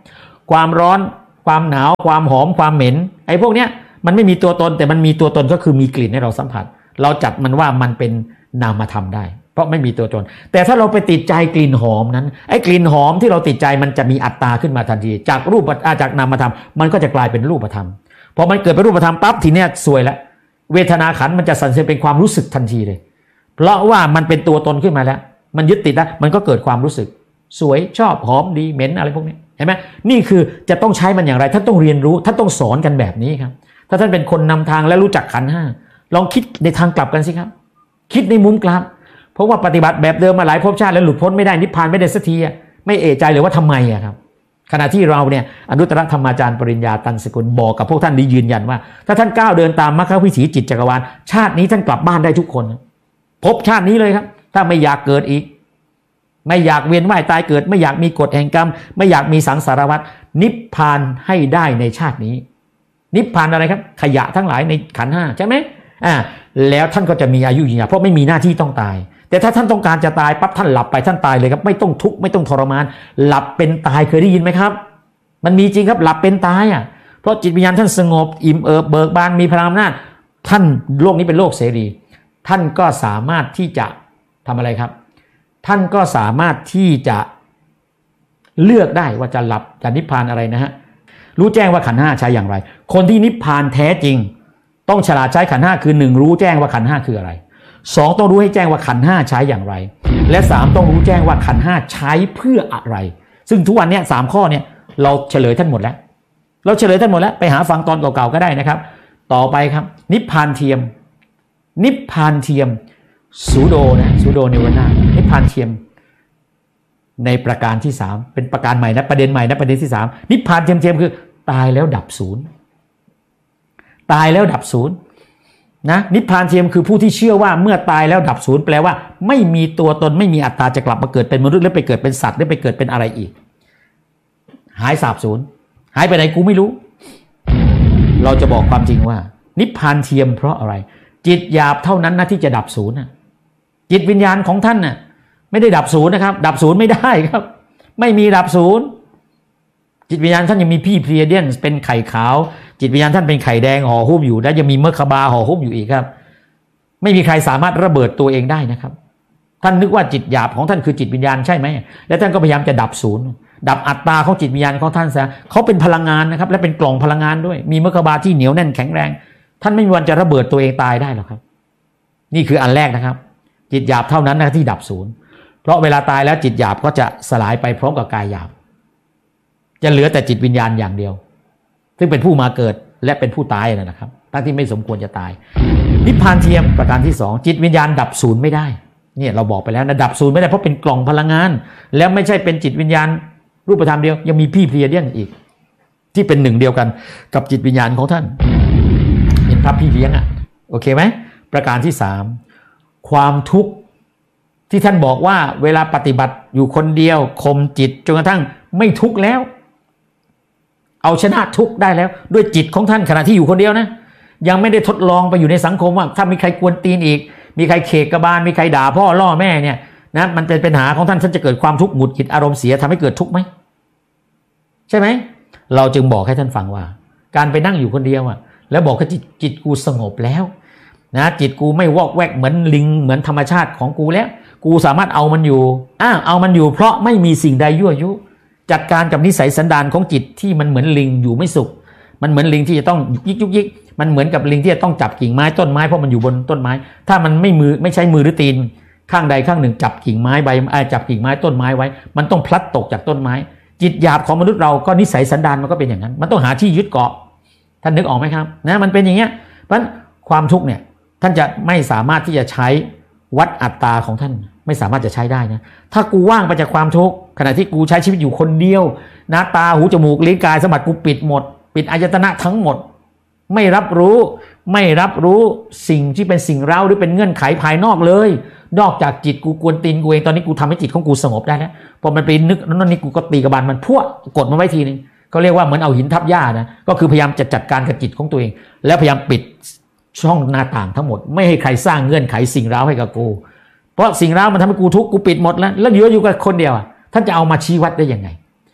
ความร้อนความหนาวความหอมความเหม็นไอ้พวกเนี้ยมันไม่มีตัวตนแต่มันมีตัวตนก็คือมีกลิ่นให้เราสัมผัสเราจัดมันว่ามันเป็นนามธรรมได้เพราะไม่มีตัวตนแต่ถ้าเราไปติดใจกลิ่นหอมนั้นไอ้กลิ่นหอมที่เราติดใจมันจะมีอัตตาขึ้นมาทันทีจากรูปจากนามธรรมมันก็จะกลายเป็นรูปธรรมพอมันเกิดเป็นรูปธรรมปั๊บทีเนี้ยซวยละเวทนาขันธ์มันจะสั่นสะเทือนเป็นความรู้สึกทันทีเลยเพราะว่ามันเป็นตัวตนขึ้นมาแล้วมันยึดติดแล้วมันก็เกิดความรู้สึกสวยชอบหอมดีเหม็นอะไรพวกนี้เห็นไหมนี่คือจะต้องใช้มันอย่างไรท่านต้องเรียนรู้ท่านต้องสอนกันแบบนี้ครับถ้าท่านเป็นคนนำทางและรู้จักขันธ์ห้าลองคิดในทางกลับกันสิครับคิดในมุมกลับเพราะว่าปฏิบัติแบบเดิมมาหลายภพชาติแล้วหลุดพ้นไม่ได้นิพพานไม่ได้สักทีไม่เอะใจเลยว่าทำไมอะครับขณะที่เราเนี่ยอนุตตรธรรมาจารย์ปริญญาตันสกุลบอกกับพวกท่านนี้ยืนยันว่าถ้าท่านก้าวเดินตามมรรควิถีจิตจักรวาลชาตินี้ท่านกลับบ้านได้ทุกคนพบชาตินี้เลยครับถ้าไม่อยากเกิดอีกไม่อยากเวียนว่ายตายเกิดไม่อยากมีกฎแห่งกรรมไม่อยากมีสังสารวัฏนิพพานให้ได้ในชาตินี้นิพพานอะไรครับขยะทั้งหลายในขันธ์ห้าใช่ไหมอ่าแล้วท่านก็จะมีอายุยืนยาวเพราะไม่มีหน้าที่ต้องตายแต่ถ้าท่านต้องการจะตายปั๊บท่านหลับไปท่านตายเลยครับไม่ต้องทุกข์ไม่ต้องทรมานหลับเป็นตายเคยได้ยินไหมครับมันมีจริงครับหลับเป็นตายอ่ะเพราะจิตวิญญาณท่านสงบอิ่มเอิบเบิกบานมีพลังอำนาจท่านโลกนี้เป็นโลกเสรีท่านก็สามารถที่จะทำอะไรครับท่านก็สามารถที่จะเลือกได้ว่าจะหลับจะนิพพานอะไรนะฮะรู้แจ้งว่าขันธ์ห้าใช้อย่างไรคนที่นิพพานแท้จริงต้องฉลาดใช้ขันธ์ห้าคือหนึ่งรู้แจ้งว่าขันธ์ห้าคืออะไรสองต้องรู้ให้แจ้งว่าขันธ์ห้าใช้อย่างไรและสามต้องรู้แจ้งว่าขันธ์ห้าใช้เพื่ออะไรซึ่งทุกวันนี้สามข้อเนี่ยเราเฉลยท่านหมดแล้วเราเฉลยท่านหมดแล้วไปหาฟังตอนเก่าๆก็ได้นะครับต่อไปครับนิพพานเทียมนิพพานเทียมสูโดนะสูโดนิวรณะนิพพานเทียมในประการที่สามเป็นประการใหม่นะประเด็นใหม่นะประเด็นที่สามนิพพานเทียมเทียมคือตายแล้วดับศูนย์ตายแล้วดับศูนย์นะนิพพานเทียมคือผู้ที่เชื่อว่าเมื่อตายแล้วดับศูนย์แปลว่าไม่มีตัวตนไม่มีอัตตาจะกลับมาเกิดเป็นมนุษย์หรือไปเกิดเป็นสัตว์หรือไปเกิดเป็นอะไรอีกหายสาบสูญหายไปไหนกูไม่รู้เราจะบอกความจริงว่านิพพานเทียมเพราะอะไรจิตหยาบเท่านั้นนะที่จะดับศูนย์นะจิตวิญญาณของท่านน่ะไม่ได้ดับศูนย์นะครับดับศูนย์ไม่ได้ครับไม่มีดับศูนย์จิตวิญญาณท่านยังมีพี่เพลียเดียนเป็นไข่ขาวจิตวิญญาณท่านเป็นไข่แดงห่อหุ้มอยู่และยังมีเมฆบาห่อหุ้มอยู่อีกครับไม่มีใครสามารถระเบิดตัวเองได้นะครับท่านนึกว่าจิตหยาบของท่านคือจิตวิญญาณใช่ไหมและท่านก็พยายามจะดับศูนย์ดับอัตตาของจิตวิญญาณของท่านซะเขาเป็นพลังงานนะครับและเป็นกล่องพลังงานด้วยมีเมฆบาที่เหนียวแน่นแข็งแรงท่านไม่มีวันจะระเบิดตัวเองตายได้หรอกครับนี่คืออันแรกนะครับจิตหยาบเท่านั้นนะที่ดับศูนย์เพราะเวลาตายแล้วจิตหยาบก็จะสลายไปพร้อมกับกายหยาบจะเหลือแต่จิตวิญญาณอย่างเดียวซึ่งเป็นผู้มาเกิดและเป็นผู้ตายนะครับทั้งที่ไม่สมควรจะตายนิพพานเทียมประการที่สองจิตวิญญาณดับศูนย์ไม่ได้เนี่ยเราบอกไปแล้วนะดับศูนย์ไม่ได้เพราะเป็นกล่องพลังงานแล้วไม่ใช่เป็นจิตวิญญาณรูปธรรมเดียวยังมีพี่เพลียเดียนอีกที่เป็นหนึ่งเดียวกันกับจิตวิญญาณของท่านเป็นพระพี่เลี้ยงอ่ะโอเคไหมประการที่สามความทุกข์ที่ท่านบอกว่าเวลาปฏิบัติอยู่คนเดียวข่มจิตจนกระทั่งไม่ทุกข์แล้วเอาชนะทุกข์ได้แล้วด้วยจิตของท่านขณะที่อยู่คนเดียวนะยังไม่ได้ทดลองไปอยู่ในสังคมว่าถ้ามีใครกวนตีนอีกมีใครเขกกระบาลมีใครด่าพ่อล่อแม่เนี่ยนะมันเป็นปัญหาของท่านท่านจะเกิดความทุกข์หงุดหงิดอารมณ์เสียทำให้เกิดทุกข์ไหมใช่ไหมเราจึงบอกให้ท่านฟังว่าการไปนั่งอยู่คนเดียวอ่ะแล้วบอกว่าจิตจิตกูสงบแล้วนะจิตกูไม่วอกแวกเหมือนลิงเหมือนธรรมชาติของกูแล้วกูสามารถเอามันอยู่อ้าวเอามันอยู่เพราะไม่มีสิ่งใดยั่วยุจัดการกับนิสัยสันดานของจิตที่มันเหมือนลิงอยู่ไม่สุขมันเหมือนลิงที่จะต้องยุกยิกยุกยิกมันเหมือนกับลิงที่จะต้องจับกิ่งไม้ต้นไม้เพราะมันอยู่บนต้นไม้ถ้ามันไม่มือไม่ใช้มือหรือตีนข้างใดข้างหนึ่งจับกิ่งไม้ใบจับกิ่งไม้ต้นไม้ไว้มันต้องพลัดตกจากต้นไม้จิตหยาบของมนุษย์เราก็นิสัยสันดานมันก็เป็นอย่างนั้นมันต้องหาที่ยึดเกาะท่านนึกออกไหมครับนะมันเป็นอย่างเงี้ยเพราะฉะนั้นความทุกข์เนี่ยท่านจะไม่สามารถที่จะใช้วัดอัตตาของท่านไม่สามารถจะใช้ได้นะถ้ากูว่างไปจากความทุกข์ขณะที่กูใช้ชีวิตอยู่คนเดียวนะตาหูจมูกลิ้นกายสัมผัสกูปิดหมดปิดอายตนะทั้งหมดไม่รับรู้ไม่รับรู้สิ่งที่เป็นสิ่งเร้าหรือเป็นเงื่อนไขภายนอกเลยนอกจากจิตกูกวนตีนกูเองตอนนี้กูทำให้จิตของกูสงบได้แล้วพอมันไปนึกนั่นนี่กูก็ตีกระบาลมันพวกกดมาไว้ทีนึงเขาเรียกว่าเหมือนเอาหินทับหญ้านะก็คือพยายามจะจัดการกับจิตของตัวเองแล้วพยายามปิดช่องหน้าต่างทั้งหมดไม่ให้ใครสร้างเงื่อนไขสิ่งเร้าให้กับกูเพราะสิ่งเร้ามันทำให้กูทุกข์กูปิดหมดแล้วแล้วเหลืออยู่กับคนเดียวท่านจะเอามาชี้วัดได้ยังไง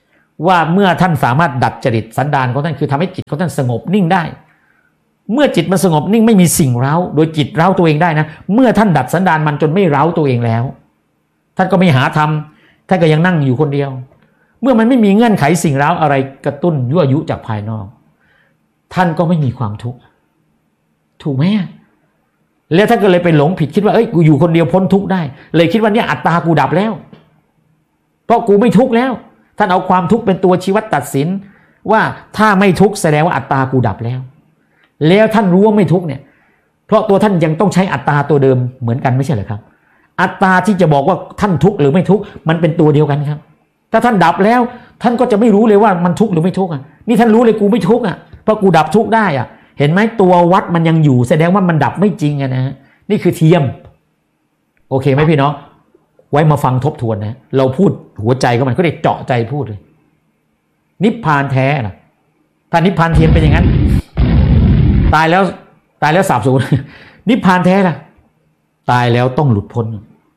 ว่าเมื่อท่านสามารถดัดจริตสันดานของท่านคือทำให้จิตของท่านสงบนิ่งได้เมื่อจิตมันสงบนิ่งไม่มีสิ่งเร้าโดยจิตเร้าตัวเองได้นะเมื่อท่านดัดสันดานมันจนไม่เร้าตัวเองแล้วท่านก็ไม่หาทำท่านก็ยังนั่งอยู่คนเดียวเมื่อมันไม่มีเงื่อนไขสิ่งเร้าอะไรกระตุ้นยั่วยุจากภายนอกท่านก็ไม่มีความทุกข์ถูกไหมแล้วท่านก็เลยไปหลงผิดคิดว่าเอ้ยกูอยู่คนเดียวพ้นทุกข์ได้เลยคิดว่าเนี่ยอัตตากูดับแล้วเพราะกูไม่ทุกข์แล้วท่านเอาความทุกข์เป็นตัวชี้วัดตัดสินว่าถ้าไม่ทุกข์แสดงว่าอัตตากูดับแล้วแล้วท่านรู้ว่าไม่ทุกข์เนี่ยเพราะตัวท่านยังต้องใช้อัตตาตัวเดิมเหมือนกันไม่ใช่เหรอครับอัตตาที่จะบอกว่าท่านทุกข์หรือไม่ทุกข์มันเป็นตัวเดียวกันครับถ้าท่านดับแล้วท่านก็จะไม่รู้เลยว่ามันทุกข์หรือไม่ทุกข์อ่ะนี่ท่านรู้เลยกูไม่ทุกข์อ่ะเพราะกูดับทุกข์ได้อ่ะเห็นไหมตัววัดมันยังอยู่แสดงว่ามันดับไม่จริงอ่ะนะนี่คือเทียมโอเคไหมพี่น้องไว้มาฟังทบทวนนะเราพูดหัวใจก็มันก็ได้เจาะใจพูดเลยนิพพานแท้นะถ้านิพพานเทียมเป็นอย่างนั้นตายแล้วตายแล้วสาบสูญนิพพานแท้ล่ะตายแล้วต้องหลุดพ้น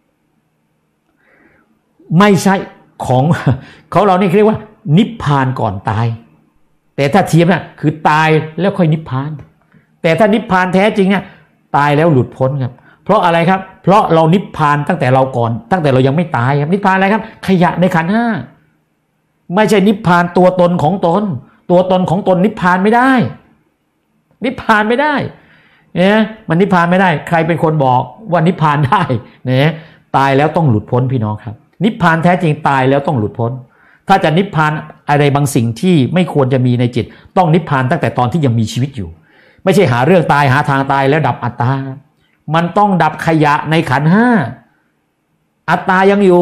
ไม่ใช่ของเขาเรานี่เรียกว่านิพพานก่อนตายแต่ถ้าเทียมน่ะคือตายแล้วค่อยนิพพานแต่ถ้านิพพานแท้จริงเนี่ยตายแล้วหลุดพ้นครับเพราะอะไรครับเพราะเรานิพพานตั้งแต่เราก่อนตั้งแต่เรายังไม่ตายครับนิพพานอะไรครับขยะในขันธ์ห้าไม่ใช่นิพพานตัวตนของตนตัวตนของตนนิพพานไม่ได้นิพพานไม่ได้เนี่ยมันนิพพานไม่ได้ใครเป็นคนบอกว่านิพพานได้เนี่ยตายแล้วต้องหลุดพ้นพี่น้องครับนิพพานแท้จริงตายแล้วต้องหลุดพ้นถ้าจะนิพพานอะไรบางสิ่งที่ไม่ควรจะมีในจิตต้องนิพพานตั้งแต่ตอนที่ยังมีชีวิตอยู่ไม่ใช่หาเรื่องตายหาทางตายแล้วดับอัตตามันต้องดับขยะในขันธ์ห้าอัตตายังอยู่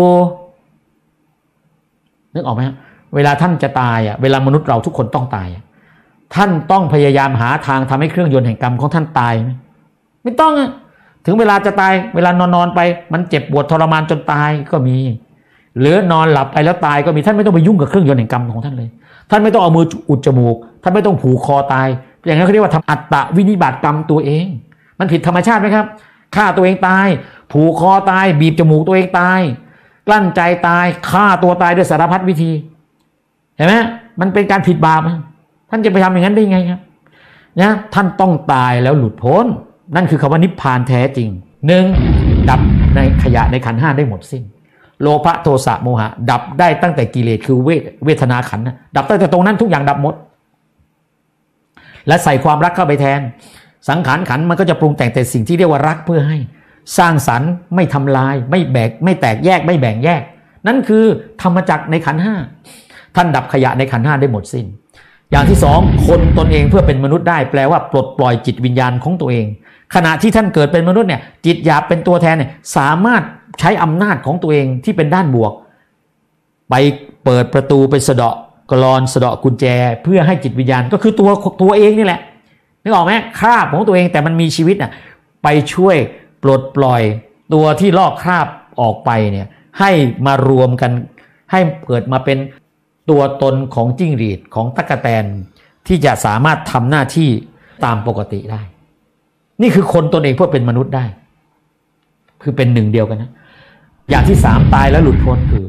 นึกออกไหมครับเวลาท่านจะตายอ่ะเวลามนุษย์เราทุกคนต้องตายท่านต้องพยายามหาทางทำให้เครื่องยนต์แห่งกรรมของท่านตายไหมไม่ต้องอ่ะถึงเวลาจะตายเวลานอนนอนไปมันเจ็บปวดทรมานจนตายก็มีหรือนอนหลับไปแล้วตายก็มีท่านไม่ต้องไปยุ่งกับเครื่องยนต์แห่งกรรมของท่านเลยท่านไม่ต้องเอามืออุดจมูกท่านไม่ต้องผูกคอตายอย่างนั้นเขาเรียกว่าทำอัตตวินิบาตกรรมตัวเองมันผิดธรรมชาติไหมครับฆ่าตัวเองตายผูกคอตายบีบจมูกตัวเองตายกลั้นใจตายฆ่าตัวตายด้วยสารพัดวิธีเห็นไหมมันเป็นการผิดบาปท่านจะไปทำอย่างนั้นได้ไงครับนะท่านต้องตายแล้วหลุดพ้นนั่นคือคำว่านิพพานแท้จริงหนึ่งดับในขยะในขันธ์ห้าได้หมดสิ้นโลภะโทสะโมหะดับได้ตั้งแต่กิเลสคือเวทเวทนาขันธ์ดับตั้งแต่ตรงนั้นทุกอย่างดับหมดและใส่ความรักเข้าไปแทนสังขารขันธ์มันก็จะปรุงแต่งแต่สิ่งที่เรียกว่ารักเพื่อให้สร้างสรรค์ไม่ทำลายไม่แบกไม่แตกแยกไม่แบ่งแยกนั่นคือธรรมจักรในขันธ์ห้าท่านดับขยะในขันธ์ห้าได้หมดสิ้นอย่างที่สองคนตนเองเพื่อเป็นมนุษย์ได้แปลว่าปลดปล่อยจิตวิญญาณของตัวเองขณะที่ท่านเกิดเป็นมนุษย์เนี่ยจิตหยาบเป็นตัวแทนเนี่ยสามารถใช้อำนาจของตัวเองที่เป็นด้านบวกไปเปิดประตูไปสะเดาะกลอนสะเดาะกุญแจเพื่อให้จิตวิญญาณก็คือตัวตัวเองนี่แหละนึกออกไหมคราบของตัวเองแต่มันมีชีวิตน่ะไปช่วยปลดปล่อยตัวที่ลอกคราบออกไปเนี่ยให้มารวมกันให้เกิดมาเป็นตัวตนของจิ้งหรีดของตั๊กแตนที่จะสามารถทำหน้าที่ตามปกติได้นี่คือคนตนเองเพื่อเป็นมนุษย์ได้คือเป็นหนึ่งเดียวกันนะอย่างที่สามตายแล้วหลุดพ้นคือ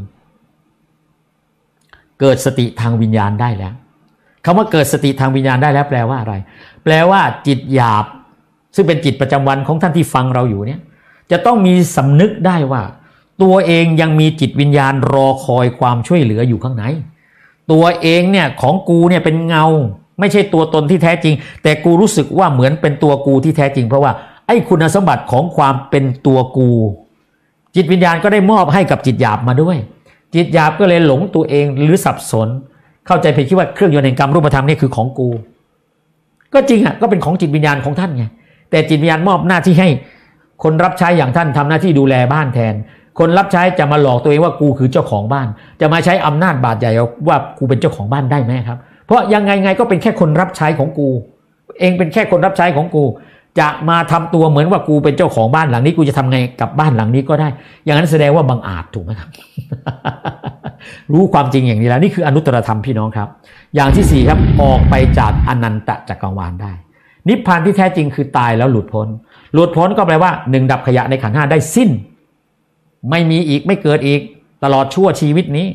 เกิดสติทางวิญญาณได้แล้วคำว่าเกิดสติทางวิญญาณได้แล้วแปลว่าอะไรแปลว่าจิตหยาบซึ่งเป็นจิตประจำวันของท่านที่ฟังเราอยู่เนี่ยจะต้องมีสำนึกได้ว่าตัวเองยังมีจิตวิญญาณรอคอยความช่วยเหลืออยู่ข้างในตัวเองเนี่ยของกูเนี่ยเป็นเงาไม่ใช่ตัวตนที่แท้จริงแต่กูรู้สึกว่าเหมือนเป็นตัวกูที่แท้จริงเพราะว่าไอ้คุณสมบัติของความเป็นตัวกูจิตวิญญาณก็ได้มอบให้กับจิตหยาบมาด้วยจิตหยาบก็เลยหลงตัวเองหรือสับสนเข้าใจผิดคิดว่าเครื่องยนต์แห่งกรรมรูปธรรมนี่คือของกูก็จริงอ่ะก็เป็นของจิตวิญญาณของท่านไงแต่จิตวิญญาณมอบหน้าที่ให้คนรับใช้อย่างท่านทำหน้าที่ดูแลบ้านแทนคนรับใช้จะมาหลอกตัวเองว่ากูคือเจ้าของบ้านจะมาใช้อำนาจบาดใหญ่ว่ากูเป็นเจ้าของบ้านได้ไหมครับเพราะยังไงไงก็เป็นแค่คนรับใช้ของกูเองเป็นแค่คนรับใช้ของกูจะมาทำตัวเหมือนว่ากูเป็นเจ้าของบ้านหลังนี้กูจะทำไงกับบ้านหลังนี้ก็ได้อย่างนั้นแสดงว่าบังอาจถูกไหมครับ รู้ความจริงอย่างนี้แล้วนี่คืออนุตตรธรรมพี่น้องครับอย่างที่สี่ครับออกไปจากอนันตจักรวาลได้นิพพานที่แท้จริงคือตายแล้วหลุดพ้นหลุดพ้นก็แปลว่าหนึ่งดับขยะในขันธ์ห้าได้สิ้นไม่มีอีกไม่เกิดอีกตลอดชั่วชีวิตนี้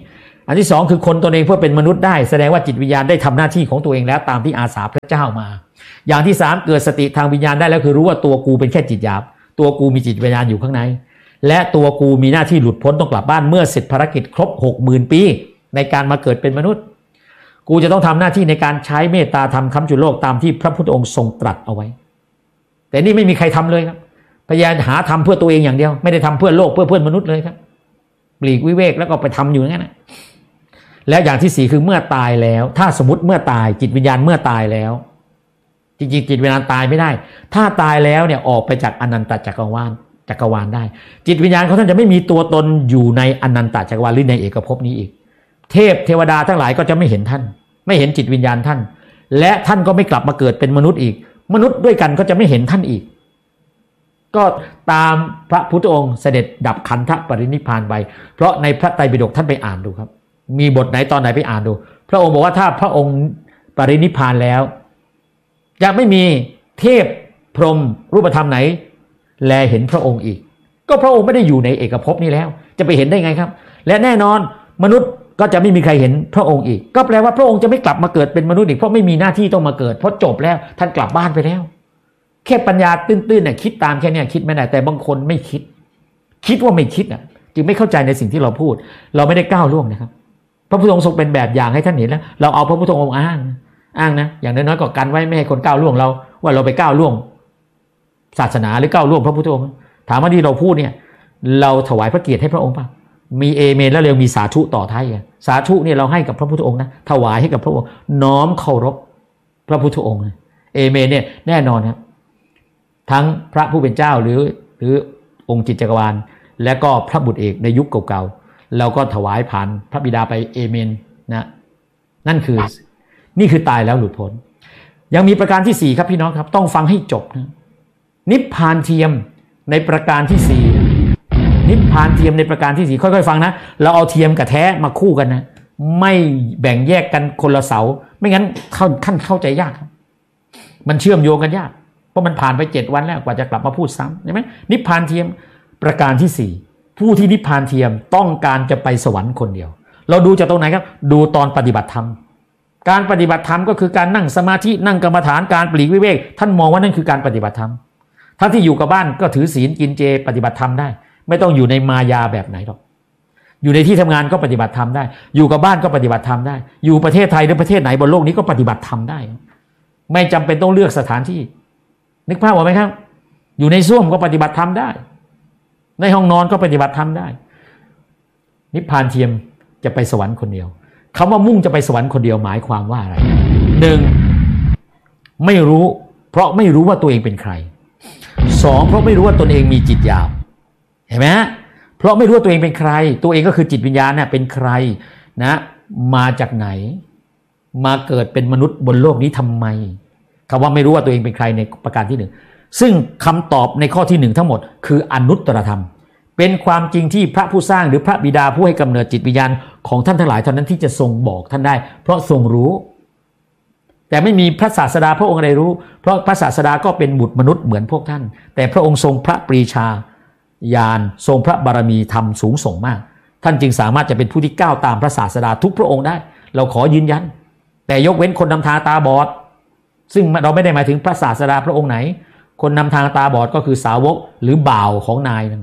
อันที่สองคือคนตนเองเพื่อเป็นมนุษย์ได้แสดงว่าจิตวิญญาณได้ทำหน้าที่ของตัวเองแล้วตามที่อาสาพระเจ้ามาอย่างที่สามเกิดสติทางวิญญาณได้แล้วคือรู้ว่าตัวกูเป็นแค่จิตหยาบตัวกูมีจิตวิญญาณอยู่ข้างในและตัวกูมีหน้าที่หลุดพ้นต้องกลับบ้านเมื่อเสร็จภารกิจครบ หกหมื่น ปีในการมาเกิดเป็นมนุษย์กูจะต้องทำหน้าที่ในการใช้เมตตาธรรมค้ำจุนโลกตามที่พระพุทธองค์ทรงตรัสเอาไว้แต่นี่ไม่มีใครทำเลยครับพยายามหาทำเพื่อตัวเองอย่างเดียวไม่ได้ทำเพื่อโลกเพื่อเพื่อนมนุษย์เลยครับปลีกวิเวกแล้วก็ไปทำอยู่อย่างนั้นนะแล้วอย่างที่สี่คือเมื่อตายแล้วถ้าสมมติเมื่อตายจิตวิญญาณเมื่อตายแล้วจริงๆจิตวิญญาณตายไม่ได้ถ้าตายแล้วเนี่ยออกไปจากอนันตจักรวาลจักรวาลได้จิตวิญญาณของท่านจะไม่มีตัวตนอยู่ในอนันตจักรวาลหรือในเอกภพนี้อีกเทพเทวดาทั้งหลายก็จะไม่เห็นท่านไม่เห็นจิตวิญญาณท่านและท่านก็ไม่กลับมาเกิดเป็นมนุษย์อีกมนุษย์ด้วยกันก็จะไม่เห็นท่านอีกก็ตามพระพุทธองค์เสด็จดับขันธปรินิพพานไปเพราะในพระไตรปิฎกท่านไปอ่านดูครับมีบทไหนตอนไหนไปอ่านดูพระองค์บอกว่าถ้าพระองค์ปรินิพพานแล้วจะไม่มีเทพพรหมรูปธรรมไหนแลเห็นพระองค์อีกก็พระองค์ไม่ได้อยู่ในเอกภพนี้แล้วจะไปเห็นได้ไงครับและแน่นอนมนุษย์ก็จะไม่มีใครเห็นพระองค์อีกก็แปลว่าพระองค์จะไม่กลับมาเกิดเป็นมนุษย์อีกเพราะไม่มีหน้าที่ต้องมาเกิดเพราะจบแล้วท่านกลับบ้านไปแล้วแค่ปัญญาตื้นๆเนี่ยคิดตามแค่นี้คิดไม่ได้แต่บางคนไม่คิดคิดว่าไม่คิดอ่ะจึงไม่เข้าใจในสิ่งที่เราพูดเราไม่ได้ก้าวล่วงนะครับพระพุทธองค์ทรงเป็นแบบอย่างให้ท่านเห็นแล้วเราเอาพระพุทธองค์อ้างอ้างนะอย่างน้อยๆก็กันไว้ไม่ให้คนก้าวล่วงเราว่าเราไปก้าวล่วงศาสนาหรือก้าวล่วงพระพุทธองค์ถามว่าที่เราพูดเนี่ยเราถวายพระเกียรติให้พระองค์ป่ะมีเอเมนแล้วเรามีสาธุต่อท้ายกันสาธุเนี่ยเราให้กับพระพุทธองค์นะถวายให้กับพระองค์น้อมเคารพพระพุทธองค์เอเมนเนี่ยแน่นอนครับทั้งพระผู้เป็นเจ้าหรือหรือองค์จิตจักรวาลและก็พระบุตรเอกในยุคเก่าๆเราก็ถวายผ่านพระบิดาไปเอเมนนะนั่นคือนี่คือตายแล้วหลุดพ้นยังมีประการที่สี่ครับพี่น้องครับต้องฟังให้จบนะนิพพานเทียมในประการที่สี่นิพพานเทียมในประการที่สี่ค่อยๆฟังนะเราเอาเทียมกับแท้มาคู่กันนะไม่แบ่งแยกกันคนละเสาไม่งั้นเข้าขั้นเข้าใจยากครับมันเชื่อมโยงกันยากเพราะมันผ่านไปเจ็ดวันแล้วกว่าจะกลับมาพูดซ้ำใช่ไหมนิพพานเทียมประการที่สี่ผู้ที่นิพพานเทียมต้องการจะไปสวรรค์คนเดียวเราดูจากตรงไหนครับดูตอนปฏิบัติธรรมการปฏิบัติธรรมก็คือการนั่งสมาธินั่งกรรมฐานการปลีกวิเวกท่านมองว่านั่นคือการปฏิบัติธรรมถ้าที่อยู่กับบ้านก็ถือศีลกินเจปฏิบัติธรรมได้ไม่ต้องอยู่ในมายาแบบไหนหรอกอยู่ในที่ทำงานก็ปฏิบัติธรรมได้อยู่กับบ้านก็ปฏิบัติธรรมได้อยู่ประเทศไทยหรือประเทศไหนบนโลกนี้ก็ปฏิบัติธรรมได้ไม่จำเป็นต้องเลือกสถานที่นึกภาพออกไหมครับอยู่ในส้วมก็ปฏิบัติธรรมได้ในห้องนอนก็ปฏิบัติธรรมได้นิพพานเทียมจะไปสวรรค์คนเดียวคำว่ามุ่งจะไปสวรรค์คนเดียวหมายความว่าอะไรหนึ่งไม่รู้เพราะไม่รู้ว่าตัวเองเป็นใครสองเพราะไม่รู้ว่าตนเองมีจิตหยาบเห็นไหมเพราะไม่รู้ว่าตัวเองเป็นใครตัวเองก็คือจิตวิญญาณเนี่ยเป็นใครนะมาจากไหนมาเกิดเป็นมนุษย์บนโลกนี้ทำไมคำว่าไม่รู้ว่าตัวเองเป็นใครในประการที่หนึ่งซึ่งคำตอบในข้อที่หนึ่งทั้งหมดคืออนุตตรธรรมเป็นความจริงที่พระผู้สร้างหรือพระบิดาผู้ให้กำเนิดจิตวิญญาณของท่านทั้งหลายเท่านั้นที่จะทรงบอกท่านได้เพราะทรงรู้แต่ไม่มีพระศาสดาพระองค์ใดรู้เพราะพระศาสดาก็เป็นบุตรมนุษย์เหมือนพวกท่านแต่พระองค์ทรงพระปรีชาญาณทรงพระบารมีธรรมสูงส่งมากท่านจึงสามารถจะเป็นผู้ที่ก้าวตามพระศาสดาทุกพระองค์ได้เราขอยืนยันแต่ยกเว้นคนนำทางตาบอดซึ่งเราไม่ได้หมายถึงพระศาสดาพระองค์ไหนคนนำทางตาบอดก็คือสาวกหรือบ่าวของนายนั่น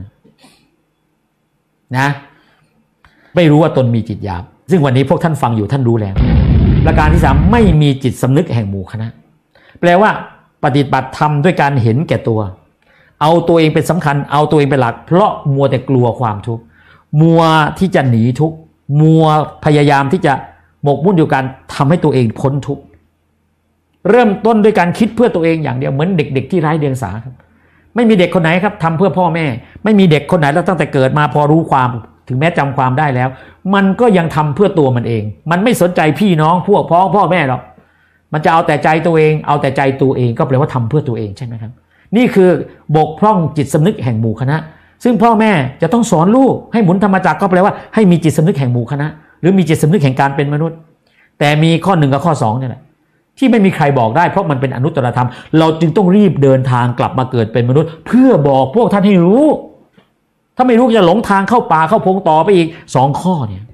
นะไม่รู้ว่าตนมีจิตหยาบซึ่งวันนี้พวกท่านฟังอยู่ท่านรู้แล้วประการที่สามไม่มีจิตสำนึกแห่งหมู่คณะแปลว่าปฏิบัติธรรมด้วยการเห็นแก่ตัวเอาตัวเองเป็นสำคัญเอาตัวเองเป็นหลักเพราะมัวแต่กลัวความทุกข์มัวที่จะหนีทุกข์มัวพยายามที่จะหมกมุ่นอยู่กันทำให้ตัวเองพ้นทุกข์เริ่มต้นด้วยการคิดเพื่อตัวเองอย่างเดียวเหมือนเด็กๆที่ไร้เดียงสาครับไม่มีเด็กคนไหนครับทำเพื่อพ่อแม่ไม่มีเด็กคนไหนแล้วตั้งแต่เกิดมาพอรู้ความถึงแม้จำความได้แล้วมันก็ยังทำเพื่อตัวมันเองมันไม่สนใจพี่น้องพวกพ้องพ่อแม่หรอกมันจะเอาแต่ใจตัวเองเอาแต่ใจตัวเองก็แปลว่าทำเพื่อตัวเองใช่ไหมครับนี่คือบกพร่องจิตสำนึกแห่งหมู่คณะซึ่งพ่อแม่จะต้องสอนลูกให้หมุนธรรมจักรก็แปลว่าให้มีจิตสำนึกแห่งหมู่คณะหรือมีจิตสำนึกแห่งการเป็นมนุษย์แต่มีข้อหนึ่งกับข้อสองนี่แหละที่ไม่มีใครบอกได้เพราะมันเป็นอนุตตรธรรมเราจึงต้องรีบเดินทางกลับมาเกิดเป็นมนุษย์เพื่อบอกพวกท่านให้รู้ถ้าไม่รู้จะหลงทางเข้าป่าเข้าพงต่อไปอีกสองข้อเนี่ย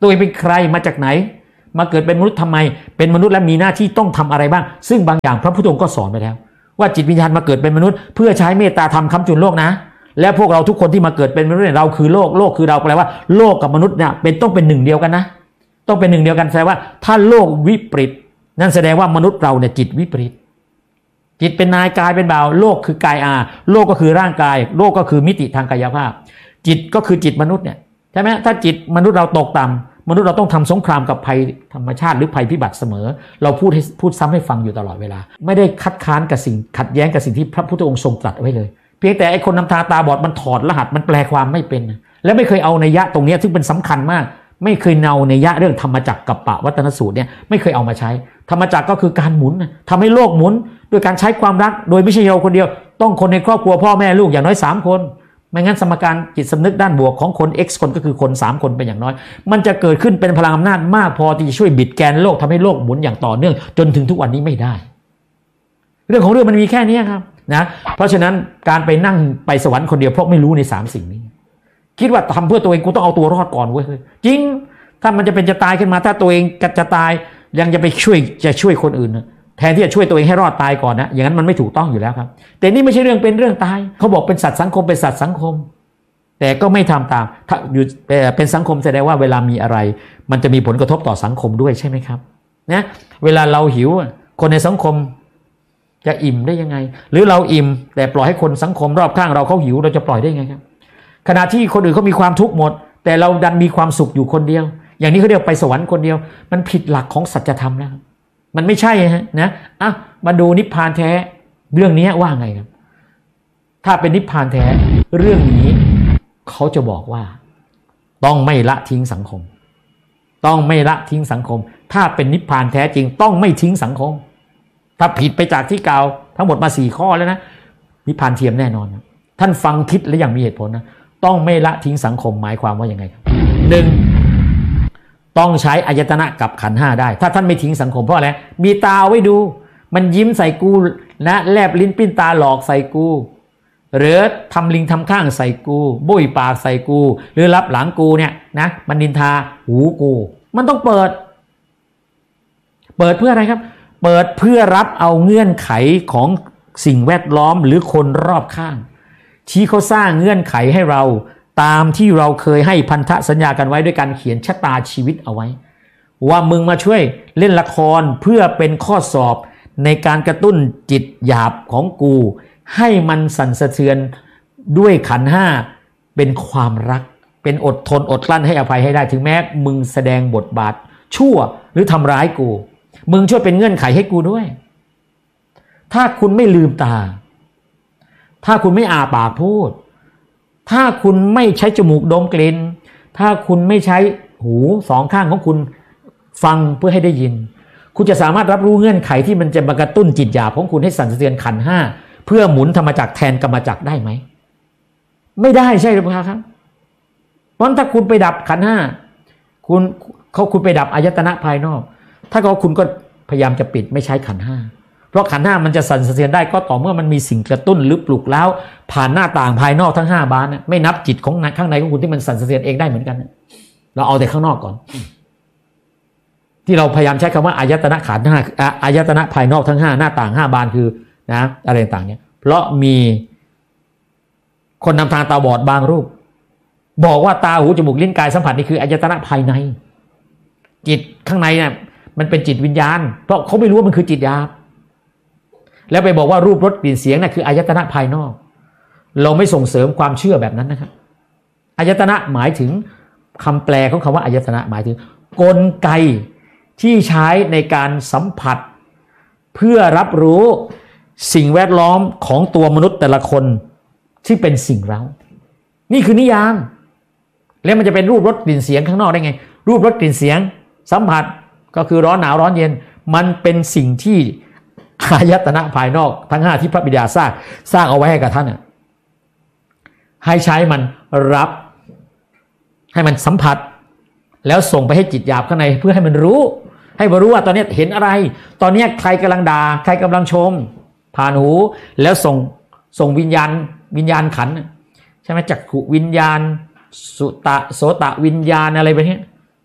ตัวเองเป็นใครมาจากไหนมาเกิดเป็นมนุษย์ทำไมเป็นมนุษย์และมีหน้าที่ต้องทำอะไรบ้างซึ่งบางอย่างพระพุทธองค์ก็สอนไปแล้วว่าจิตวิญญาณมาเกิดเป็นมนุษย์เพื่อใช้เมตตาธรรมค้ำจุนโลกนะและพวกเราทุกคนที่มาเกิดเป็นมนุษย์เราคือโลกโลกคือเราแปลว่าโลกกับมนุษย์เนี่ยเป็นต้องเป็นหนึ่งเดียวกันนะต้องเป็นหนึ่งเดียวกันแสดงว่าถ้าโลกวิปริตนั่นแสดงว่ามนุษย์เราเนี่ยจิตวิปริตจิตเป็นนายกายเป็นบ่าวโลกคือกายอาโลกก็คือร่างกายโลกก็คือมิติทางกายภาพจิตก็คือจิตมนุษย์เนี่ยใช่ไหมถ้าจิตมนุษย์เราตกต่ำมนุษย์เราต้องทำสงครามกับภัยธรรมชาติหรือภัยพิบัติเสมอเราพูดให้พูดซ้ำให้ฟังอยู่ตลอดเวลาไม่ได้คัดค้านกับสิ่งขัดแย้งกับสิ่งที่พระพุทธองค์ทรงตรัสไว้เลยเพียงแต่ไอ้คนนำทางตาบอดมันถอดรหัสมันแปลความไม่เป็นและไม่เคยเอานัยยะตรงนี้ซึ่งเป็นสำคัญมากไม่เคยเอานัยยะเรื่องธรรมจักรกัปปะวัตนสูตรเนี่ยไม่เคยเอามาใช้ธรรมจักรก็คือการหมุนทำให้โลกหมุนโดยการใช้ความรักโดยไม่ใช่เราคนเดียวต้องคนในครอบครัวพ่อแม่ลูกอย่างน้อยสามคนไม่งั้นสมการจิตสำนึกด้านบวกของคน X คนก็คือคนสามคนเป็นอย่างน้อยมันจะเกิดขึ้นเป็นพลังอำนาจมากพอที่จะช่วยบิดแกนโลกทำให้โลกหมุนอย่างต่อเนื่องจนถึงทุกวันนี้ไม่ได้เรื่องของเรื่องมันมีแค่นี้ครับนะเพราะฉะนั้นการไปนั่งไปสวรรค์คนเดียวเพราะไม่รู้ในสามสิ่งนี้คิดว่าทำเพื่อตัวเองกูต้องเอาตัวรอดก่อนเว้ยจริงถ้ามันจะเป็นจะตายขึ้นมาถ้าตัวเองจะตายยังจะไปช่วยจะช่วยคนอื่นแทนที่จะช่วยตัวเองให้รอดตายก่อนนะอย่างนั้นมันไม่ถูกต้องอยู่แล้วครับแต่นี่ไม่ใช่เรื่องเป็นเรื่องตายเขาบอกเป็นสัตว์สังคมเป็นสัตว์สังคมแต่ก็ไม่ทำตามถ้าอยู่เป็นสังคมแสดงว่าเวลามีอะไรมันจะมีผลกระทบต่อสังคมด้วยใช่ไหมครับนะเวลาเราหิวคนในสังคมจะอิ่มได้ยังไงหรือเราอิ่มแต่ปล่อยให้คนสังคมรอบข้างเราเขาหิวเราจะปล่อยได้ยังไงครับขณะที่คนอื่นเขามีความทุกข์หมดแต่เราดันมีความสุขอยู่คนเดียวอย่างนี้เขาเรียกไปสวรรค์คนเดียวมันผิดหลักของสัจธรรมแล้วมันไม่ใช่ฮะนะอ่ะมาดูนิพพานแท้เรื่องนี้ว่าไงครับถ้าเป็นนิพพานแท้เรื่องนี้เขาจะบอกว่าต้องไม่ละทิ้งสังคมต้องไม่ละทิ้งสังคมถ้าเป็นนิพพานแท้จริงต้องไม่ทิ้งสังคมถ้าผิดไปจากที่กล่าวทั้งหมดมาสี่ข้อแล้วนะนิพพานเทียมแน่นอนนะท่านฟังคิดและอย่างมีเหตุผลนะต้องไม่ละทิ้งสังคมหมายความว่ายังไงครับหนึ่งต้องใช้อายตนะกับขันธ์ห้าได้ถ้าท่านไม่ทิ้งสังคมเพราะอะไรมีตาไว้ดูมันยิ้มใส่กูนะแลบลิ้นปิ้นตาหลอกใส่กูหรือทำลิงทำข้างใส่กูบุ้ยปากใส่กูหรือรับหลังกูเนี่ยนะมันนินทาหูกูมันต้องเปิดเปิดเพื่ออะไรครับเปิดเพื่อรับเอาเงื่อนไขของสิ่งแวดล้อมหรือคนรอบข้างที่เขาสร้างเงื่อนไขให้เราตามที่เราเคยให้พันธสัญญากันไว้ด้วยการเขียนชะตาชีวิตเอาไว้ว่ามึงมาช่วยเล่นละครเพื่อเป็นข้อสอบในการกระตุ้นจิตหยาบของกูให้มันสั่นสะเทือนด้วยขันธ์ห้าเป็นความรักเป็นอดทนอดกลั้นให้อภัยให้ได้ถึงแม้มึงแสดงบทบาทชั่วหรือทำร้ายกูมึงช่วยเป็นเงื่อนไขให้กูด้วยถ้าคุณไม่ลืมตาถ้าคุณไม่อาปากพูดถ้าคุณไม่ใช้จมูกดมกลิ่นถ้าคุณไม่ใช้หูสองข้างของคุณฟังเพื่อให้ได้ยินคุณจะสามารถรับรู้เงื่อนไขที่มันจะมากระตุ้นจิตหยาบของคุณให้สั่นสะเทือนขันธ์ห้าเพื่อหมุนธรรมจักรแทนกรรมจักรได้ไหมไม่ได้ใช่หรือเปล่าครับเพราะถ้าคุณไปดับขันธ์ห้าคุณเขาคุณไปดับอายตนะภายนอกถ้าเขาคุณก็พยายามจะปิดไม่ใช้ขันธ์ห้าเพราะขันธ์ห้ามันจะสั่นสะเทือนได้ก็ต่อเมื่อมันมีสิ่งกระตุ้นหรือปลุกแล้วผ่านหน้าต่างภายนอกทั้งห้าบานนะไม่นับจิตของข้างในของคุณที่มันสั่นสะเทือนเองได้เหมือนกันเราเอาแต่ข้างนอกก่อนที่เราพยายามใช้คำว่าอายตนะขันธ์ห้าอายตนะภายนอกทั้งห้าหน้าต่างห้าบานคือนะอะไรต่างๆเนี่ยเพราะมีคนนำทางตาบอดบางรูปบอกว่าตาหูจมูกลิ้นกายสัมผัสนี่คืออายตนะภายในจิตข้างในเนี่ยมันเป็นจิตวิญญาณเพราะเขาไม่รู้ว่ามันคือจิตหยาบแล้วไปบอกว่ารูปรสกลิ่นเสียงน่ะคืออายตนะภายนอกเราไม่ส่งเสริมความเชื่อแบบนั้นนะครับอายตนะหมายถึงคำแปลของคำว่าอายตนะหมายถึงกลไกที่ใช้ในการสัมผัสเพื่อรับรู้สิ่งแวดล้อมของตัวมนุษย์แต่ละคนที่เป็นสิ่งเร้านี่คือนิยามแล้วมันจะเป็นรูปรสกลิ่นเสียงข้างนอกได้ไงรูปรสกลิ่นเสียงสัมผัสก็คือร้อนหนาวร้อนเย็นมันเป็นสิ่งที่อายตนะภายนอกทั้งห้าที่พระบิดาสร้างสร้างเอาไว้ให้กับท่านให้ใช้มันรับให้มันสัมผัสแล้วส่งไปให้จิตหยาบข้างในเพื่อให้มันรู้ให้มันรู้ว่าตอนนี้เห็นอะไรตอนนี้ใครกำลังด่าใครกำลังชมผ่านหูแล้วส่งส่งวิญญาณวิญญาณขันธ์ใช่ไหมจักขุวิญญาณสุตะโสตะวิญญาณอะไรแบบนี้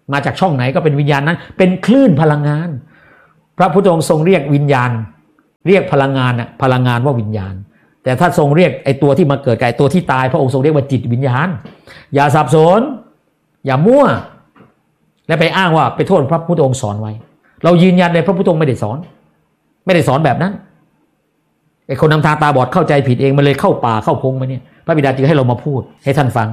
มาจากช่องไหนก็เป็นวิญญาณนั้นเป็นคลื่นพลังงานพระพุทธองค์ทรงเรียกวิญญาณเรียกพลังงานน่ะพลังงานว่าวิญญาณแต่ถ้าทรงเรียกไอ้ตัวที่มาเกิดกับไอ้ตัวที่ตายพระองค์ทรงเรียกว่าจิตวิญญาณอย่าสับสนอย่ามั่วและไปอ้างว่าไปโทษพระพุทธองค์สอนไว้เรายืนยันเลยพระพุทธองค์ไม่ได้สอนไม่ได้สอนแบบนั้นไอ้คนนำทางตาบอดเข้าใจผิดเองมันเลยเข้าป่าเข้าพงมาเนี่ยพระบิดาจึงให้เรามาพูดให้ท่านฟัง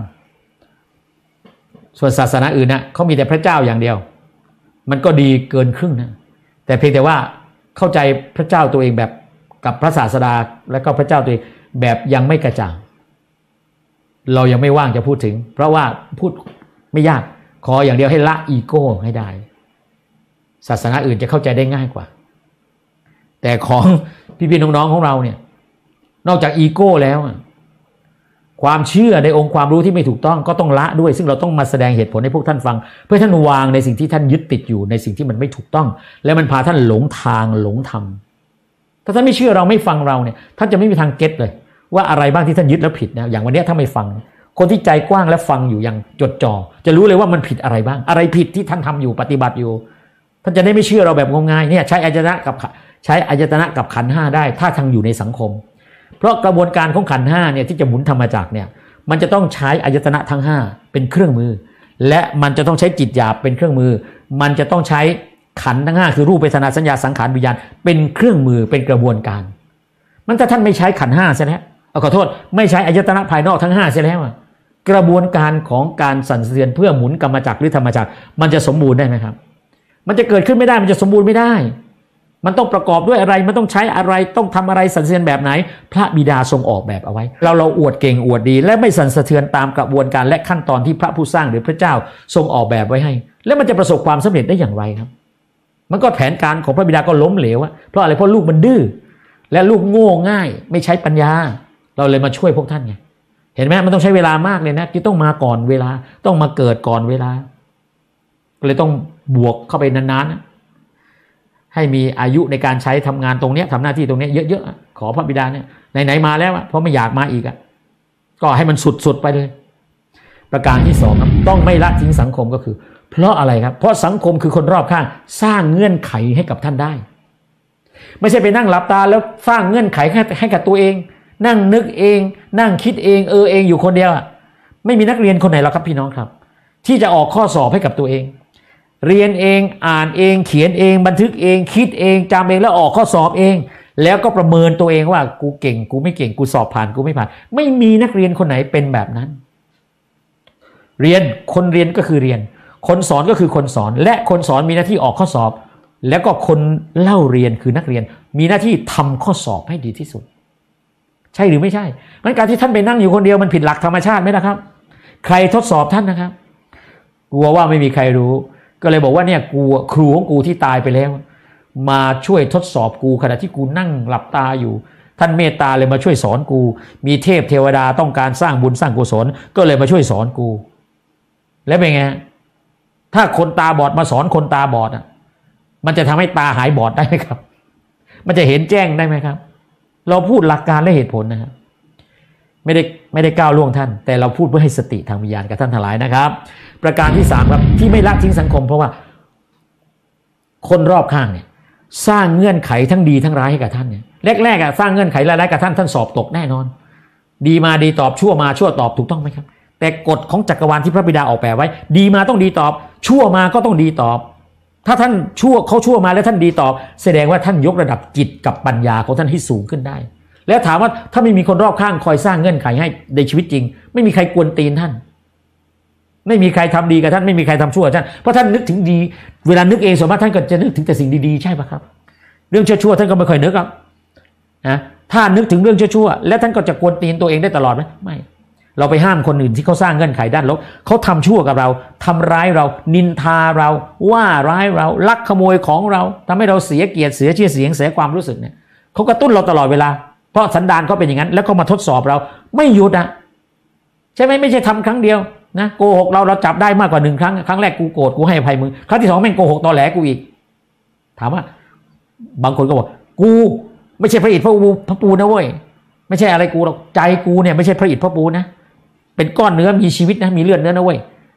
ส่วนศาสนาอื่นนะเขามีแต่พระเจ้าอย่างเดียวมันก็ดีเกินครึ่งนะแต่เพียงแต่ว่าเข้าใจพระเจ้าตัวเองแบบกับพระศาสดาและก็พระเจ้าตัวเองแบบยังไม่กระจ่างเรายังไม่ว่างจะพูดถึงเพราะว่าพูดไม่ยากขออย่างเดียวให้ละอีโก้ให้ได้ศาสนาอื่นจะเข้าใจได้ง่ายกว่าแต่ของพี่ๆน้องๆของเราเนี่ยนอกจากอีโก้แล้วความเชื่อในองค์ความรู้ที่ไม่ถูกต้องก็ต้องละด้วยซึ่งเราต้องมาแสดงเหตุผลให้พวกท่านฟังเพื่อท่านวางในสิ่งที่ท่านยึดติดอยู่ในสิ่งที่มันไม่ถูกต้องและมันพาท่านหลงทางหลงธรรมถ้าท่านไม่เชื่อเราไม่ฟังเราเนี่ยท่านจะไม่มีทางเก็ตเลยว่าอะไรบ้างที่ท่านยึดแล้วผิดนะอย่างวันนี้ถ้าไม่ฟังคนที่ใจกว้างและฟังอยู่อย่างจดจ่อจะรู้เลยว่ามันผิดอะไรบ้างอะไรผิดที่ท่านทำอยู่ปฏิบัติอยู่ท่านจะได้ไม่เชื่อเราแบบงมงายเนี่ยใช้อายตนะกับใช้อายตนะกับขันธ์ห้าได้ถ้าทางอยู่ในสังคมเพราะกระบวนการของขันธ์ห้าเนี่ยที่จะหมุนธรรมจักรเนี่ยมันจะต้องใช้อายตนะทั้งห้าเป็นเครื่องมือและมันจะต้องใช้จิตหยาบเป็นเครื่องมือมันจะต้องใช้ขันธ์ทั้งห้าคือรูปเวทนาสัญญาสังขารวิญญาณเป็นเครื่องมือเป็นกระบวนการมันถ้าท่านไม่ใช้ขันธ์ห้าใช่ไหมเอาขอโทษไม่ใช้อายตนะภายนอกทั้งห้าใช่แล้วกระบวนการของการสั่นสะเทือนเพื่อหมุนกรรมจักรหรือธรรมจักรมันจะสมบูรณ์ได้ไหมครับมันจะเกิดขึ้นไม่ได้มันจะสมบูรณ์ไม่ได้มันต้องประกอบด้วยอะไรมันต้องใช้อะไรต้องทำอะไรสั่นสะเทือนแบบไหนพระบิดาทรงออกแบบเอาไว้เราเราอวดเก่งอวดดีและไม่สั่นสะเทือนตามกระบวนการและขั้นตอนที่พระผู้สร้างหรือพระเจ้าทรงออกแบบไว้ให้แล้วมันจะประสบความสำเร็จได้อย่างไรครับมันก็แผนการของพระบิดาก็ล้มเหลวเพราะอะไรเพราะลูกมันดื้อและลูกโง่ง่ายไม่ใช้ปัญญาเราเลยมาช่วยพวกท่านไงเห็นไหมมันต้องใช้เวลามากเลยนะที่ต้องมาก่อนเวลาต้องมาเกิดก่อนเวลาเลยต้องบวกเข้าไปนานๆนะให้มีอายุในการใช้ทำงานตรงนี้ทำหน้าที่ตรงนี้เยอะๆขอพระบิดาเนี่ยไหนๆมาแล้วเพราะไม่อยากมาอีกอ่ะก็ให้มันสุดๆไปเลยประการที่สองครับต้องไม่ละทิ้งสังคมก็คือเพราะอะไรครับเพราะสังคมคือคนรอบข้างสร้างเงื่อนไขให้กับท่านได้ไม่ใช่ไปนั่งหลับตาแล้วสร้างเงื่อนไขให้กับตัวเองนั่งนึกเองนั่งคิดเองเออเองอยู่คนเดียวอ่ะไม่มีนักเรียนคนไหนหรอกครับพี่น้องครับที่จะออกข้อสอบให้กับตัวเองเรียนเองอ่านเองเขียนเองบันทึกเองคิดเองจำเองแล้วออกข้อสอบเองแล้วก็ประเมินตัวเองว่ากูเก่งกูไม่เก่งกูสอบผ่านกูไม่ผ่านไม่มีนักเรียนคนไหนเป็นแบบนั้นเรียนคนเรียนก็คือเรียนคนสอนก็คือคนสอนและคนสอนมีหน้าที่ออกข้อสอบแล้วก็คนเล่าเรียนคือนักเรียนมีหน้าที่ทำข้อสอบให้ดีที่สุดใช่หรือไม่ใช่มันการที่ท่านไปนั่งอยู่คนเดียวมันผิดหลักธรรมชาติไหมล่ะครับใครทดสอบท่านนะครับกลัวว่าไม่มีใครรู้ก็เลยบอกว่าเนี่ยกูครูของกูที่ตายไปแล้วมาช่วยทดสอบกูขณะที่กูนั่งหลับตาอยู่ท่านเมตตาเลยมาช่วยสอนกูมีเทพเทวดาต้องการสร้างบุญสร้างกุศลก็เลยมาช่วยสอนกูแล้วเป็นไงถ้าคนตาบอดมาสอนคนตาบอดอ่ะมันจะทำให้ตาหายบอดได้ไหมครับมันจะเห็นแจ้งได้ไหมครับเราพูดหลักการและเหตุผลนะครับไม่ได้ไม่ได้ก้าวล่วงท่านแต่เราพูดเพื่อให้สติทางวิญญาณกับท่านทั้งหลายนะครับประการที่สามครับที่ไม่ละทิ้งสังคมเพราะว่าคนรอบข้างเนี่ยสร้างเงื่อนไขทั้งดีทั้งร้ายให้กับท่านเนี่ยแรกๆอ่ะสร้างเงื่อนไขร้ายๆกับท่านท่านสอบตกแน่นอนดีมาดีตอบชั่วมาชั่วตอบถูกต้องไหมครับแต่กฎของจักรวาลที่พระบิดาออกแบบไว้ดีมาต้องดีตอบชั่วมาก็ต้องดีตอบถ้าท่านชั่วเขาชั่วมาแล้วท่านดีตอบแสดงว่าท่านยกระดับจิตกับปัญญาของท่านให้สูงขึ้นได้แล้วถามว่าถ้าไม่มีคนรอบข้างคอยสร้างเงื่อนไขให้ในชีวิตจริงไม่มีใครกวนตีนท่านไม่มีใครทำดีกับท่านไม่มีใครทำชั่วท่านเพราะท่านนึกถึงดีเวลานึกเองส่วนมากท่านก็จะนึกถึงแต่สิ่งดีๆใช่ปะครับเรื่องชั่วๆท่านก็ไม่ค่อยนึกครับนะถ้านึกถึงเรื่องชั่วๆแล้วท่านก็จะกวนตีนตัวเองได้ตลอดไหมไม่เราไปห้ามคนอื่นที่เขาสร้างเงื่อนไขด้านลบเขาทำชั่วกับเราทำร้ายเรานินทาเราว่าร้ายเราลักขโมยของเราทำให้เราเสียเกียรติเสียชื่อเสียงเสียความรู้สึกเนี่ยเขากระตุ้นเราตลอดเวลาเพราะสันดานเขาเป็นอย่างนั้นแล้วก็มาทดสอบเราไม่หยุดอ่ะใช่ไหมไม่ใช่ทำครั้งเดียวนะโกหกเราเราจับได้มากกว่าหนึ่งครั้งครั้งแรกกูโกรธกูให้อภัยมึงครั้งที่สองแม่งโกหกตอแหลกูอีกถามว่าบางคนก็บอกกูไม่ใช่พระอิฐพระปูพระปูนะเว้ยไม่ใช่อะไรกูหรอกใจกูเนี่ยไม่ใช่พระอิฐพระปูนะเป็นก้อนเนื้อมีชีวิตนะมีเลือดเนื้อนะเว้ย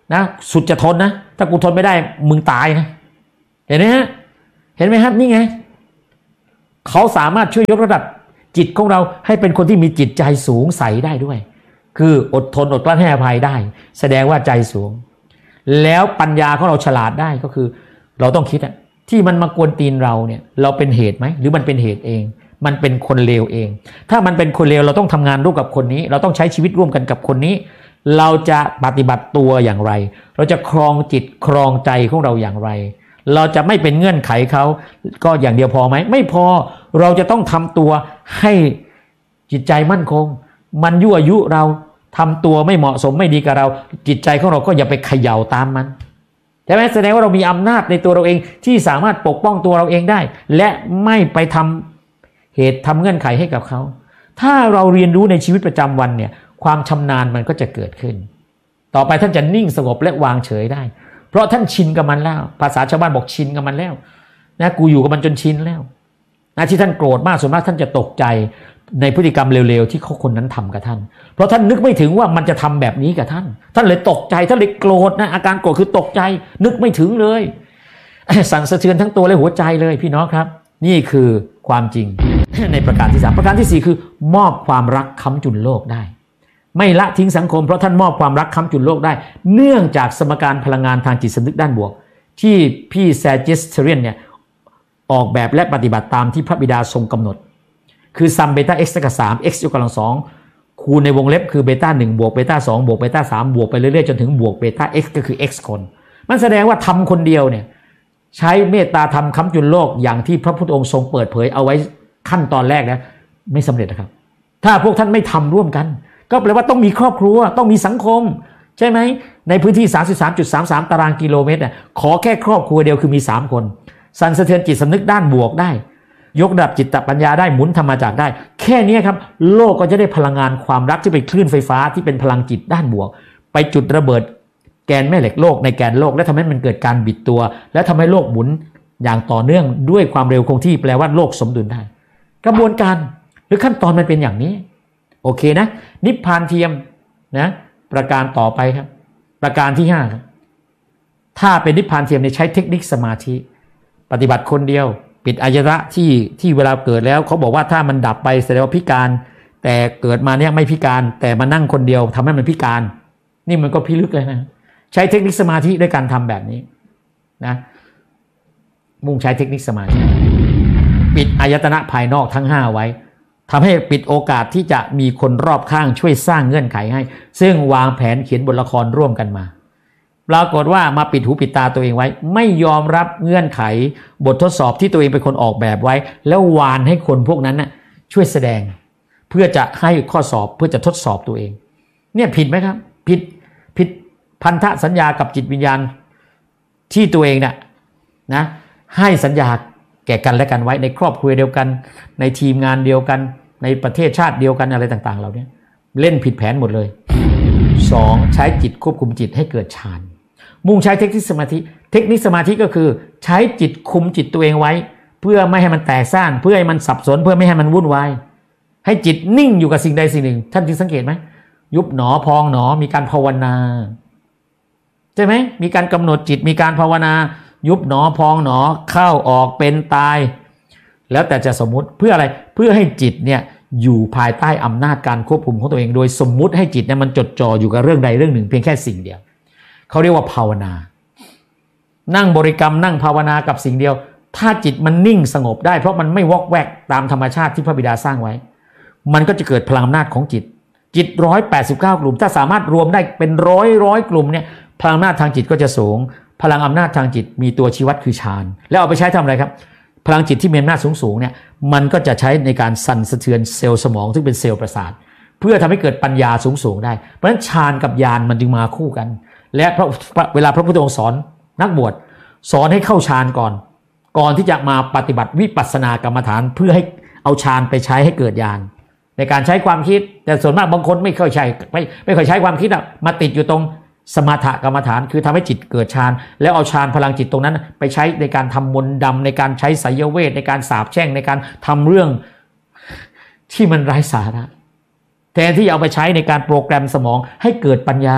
นะสุดจะทนนะถ้ากูทนไม่ได้มึงตายนะเห็นไหมฮะเห็นไหมครับนี่ไงเขาสามารถช่วยยกระดับจิตของเราให้เป็นคนที่มีจิตใจสูงใสได้ด้วยคืออดทนอดกลั้นให้อภัยได้แสดงว่าใจสูงแล้วปัญญาของเราฉลาดได้ก็คือเราต้องคิดอะที่มันมากวนตีนเราเนี่ยเราเป็นเหตุไหมหรือมันเป็นเหตุเองมันเป็นคนเลวเองถ้ามันเป็นคนเลวเราต้องทำงานร่วมกับคนนี้เราต้องใช้ชีวิตร่วมกันกับคนนี้เราจะปฏิบัติตัวอย่างไรเราจะครองจิตครองใจของเราอย่างไรเราจะไม่เป็นเงื่อนไขเขาก็อย่างเดียวพอไหมไม่พอเราจะต้องทำตัวให้จิตใจมั่นคงมันยั่วยุเราทำตัวไม่เหมาะสมไม่ดีกับเราจิตใจของเราก็อย่าไปเขย่าตามมันใช่ไหมแสดงว่าเรามีอำนาจในตัวเราเองที่สามารถปกป้องตัวเราเองได้และไม่ไปทำเหตุทำเงื่อนไขให้กับเขาถ้าเราเรียนรู้ในชีวิตประจำวันเนี่ยความชำนาญมันก็จะเกิดขึ้นต่อไปท่านจะนิ่งสงบและวางเฉยได้เพราะท่านชินกับมันแล้วภาษาชาวบ้านบอกชินกับมันแล้วนะกูอยู่กับมันจนชินแล้วนะที่ท่านโกรธมากส่วนมากท่านจะตกใจในพฤติกรรมเร็วๆที่เขาคนนั้นทำกับท่านเพราะท่านนึกไม่ถึงว่ามันจะทำแบบนี้กับท่านท่านเลยตกใจท่านเลยโกรธนะอาการโกรธคือตกใจนึกไม่ถึงเลยสั่นสะเทือนทั้งตัวและหัวใจเลยพี่น้องครับนี่คือความจริง ในประการที่สามประการที่สี่คือมอบความรักค้ำจุนโลกได้ไม่ละทิ้งสังคมเพราะท่านมอบความรักค้ำจุนโลกได้เนื่องจากสมการพลังงานทางจิตสำนึกด้านบวกที่พี่แซจิสเทเรียนเนี่ยออกแบบและปฏิบัติตามที่พระบิดาทรงกำหนดคือซัมเบต้า x เท่ากับสาม x ยกกำลังสองคูณในวงเล็บคือเบต้าหนึ่งบวกเบต้าสองบวกเบต้าสามบวกไปเรื่อยๆจนถึงบวกเบต้า x ก็คือ x คนมันแสดงว่าทำคนเดียวเนี่ยใช้เมตตาธรรมค้ำจุนโลกอย่างที่พระพุทธองค์ทรงเปิดเผยเอาไว้ขั้นตอนแรกนะไม่สำเร็จนะครับถ้าพวกท่านไม่ทำร่วมกันก็แปลว่าต้องมีครอบครัวต้องมีสังคมใช่ไหมในพื้นที่ สามสิบสามจุดสามสาม ตารางกิโลเมตรน่ะขอแค่ครอบครัวเดียวคือมีสามคนสั่นสะเทือนจิตสำนึกด้านบวกได้ยกระดับจิตปัญญาได้หมุนธรรมจักรได้แค่นี้ครับโลกก็จะได้พลังงานความรักที่เป็นคลื่นไฟฟ้าที่เป็นพลังจิตด้านบวกไปจุดระเบิดแกนแม่เหล็กโลกในแกนโลกและทำให้มันเกิดการบิดตัวและทำให้โลกหมุนอย่างต่อเนื่องด้วยความเร็วคงที่แปลว่าโลกสมดุลได้กระบวนการหรือขั้นตอนมันเป็นอย่างนี้โอเคนะนิพพานเทียมนะประการต่อไปครับประการที่ห้าครับถ้าเป็นนิพพานเทียมเนี่ยใช้เทคนิคสมาธิปฏิบัติคนเดียวปิดอายตนะที่ที่เวลาเกิดแล้วเขาบอกว่าถ้ามันดับไปแสดงว่าพิการแต่เกิดมาเนี่ยไม่พิการแต่มานั่งคนเดียวทำให้มันพิการนี่มันก็พิลึกเลยนะใช้เทคนิคสมาธิด้วยการทำแบบนี้นะมุ่งใช้เทคนิคสมาธิปิดอายตนะภายนอกทั้งห้าไว้ทำให้ปิดโอกาสที่จะมีคนรอบข้างช่วยสร้างเงื่อนไขให้ซึ่งวางแผนเขียนบทละครร่วมกันมาปรากฏว่ามาปิดหูปิดตาตัวเองไว้ไม่ยอมรับเงื่อนไขบททดสอบที่ตัวเองเป็นคนออกแบบไว้แล้ววานให้คนพวกนั้นน่ะช่วยแสดงเพื่อจะให้ข้อสอบเพื่อจะทดสอบตัวเองเนี่ยผิดไหมครับผิดผิดพันธสัญญากับจิตวิญญาณที่ตัวเองน่ะนะให้สัญญาแก่กันและกันไว้ในครอบครัวเดียวกันในทีมงานเดียวกันในประเทศชาติเดียวกันอะไรต่างๆเหล่านี้เล่นผิดแผนหมดเลยสองใช้จิตควบคุมจิตให้เกิดฌานมุ่งใช้เทคนิคสมาธิเทคนิคสมาธิก็คือใช้จิตคุมจิตตัวเองไว้เพื่อไม่ให้มันแตกซ่านเพื่อให้มันสับสนเพื่อไม่ให้มันวุ่นวายให้จิตนิ่งอยู่กับสิ่งใดสิ่งหนึ่งท่านจึงสังเกตไหมยุบหนอพองหนอมีการภาวนาใช่ไหมมีการกำหนดจิตมีการภาวนายุบหนอพองหนอเข้าออกเป็นตายแล้วแต่จะสมมุติเพื่ออะไรเพื่อให้จิตเนี่ยอยู่ภายใต้อำนาจการควบคุมของตัวเองโดยสมมุติให้จิตเนี่ยมันจดจ่ออยู่กับเรื่องใดเรื่องหนึ่งเพียงแค่สิ่งเดียวเขาเรียกว่าภาวนานั่งบริกรรมนั่งภาวนากับสิ่งเดียวถ้าจิตมันนิ่งสงบได้เพราะมันไม่วอกแวกตามธรรมชาติที่พระบิดาสร้างไว้มันก็จะเกิดพลังอำนาจของจิตจิตหนึ่งร้อยแปดสิบเก้ากลุ่มถ้าสามารถรวมได้เป็นร้อยร้อยกลุ่มเนี่ยพลังอำนาจทางจิตก็จะสูงพลังอำนาจทางจิตมีตัวชี้วัดคือฌานแล้วเอาไปใช้ทำอะไรครับพลังจิตที่มีอำนาจสูงๆเนี่ยมันก็จะใช้ในการสั่นสะเทือนเซลล์สมองซึ่งเป็นเซลล์ประสาทเพื่อทำให้เกิดปัญญาสูงๆได้เพราะฉะนั้นฌานกับญาณมันจึงมาคู่กันและพระเวลาพระพุทธองค์สอนนักบวชสอนให้เข้าฌานก่อนก่อนที่จะมาปฏิบัติวิปัสสนากรรมฐานเพื่อให้เอาฌานไปใช้ให้เกิดญาณในการใช้ความคิดแต่ส่วนมากบางคนไม่ค่อยใช้ไม่ไม่ค่อยใช้ความคิดอ่ะมาติดอยู่ตรงสมถกรรมฐานคือทำให้จิตเกิดฌานแล้วเอาฌานพลังจิตตรงนั้นไปใช้ในการทำมนต์ดำในการใช้ไสยเวทในการสาปแช่งในการทำเรื่องที่มันไร้สาระแทนที่เอาไปใช้ในการโปรแกรมสมองให้เกิดปัญญา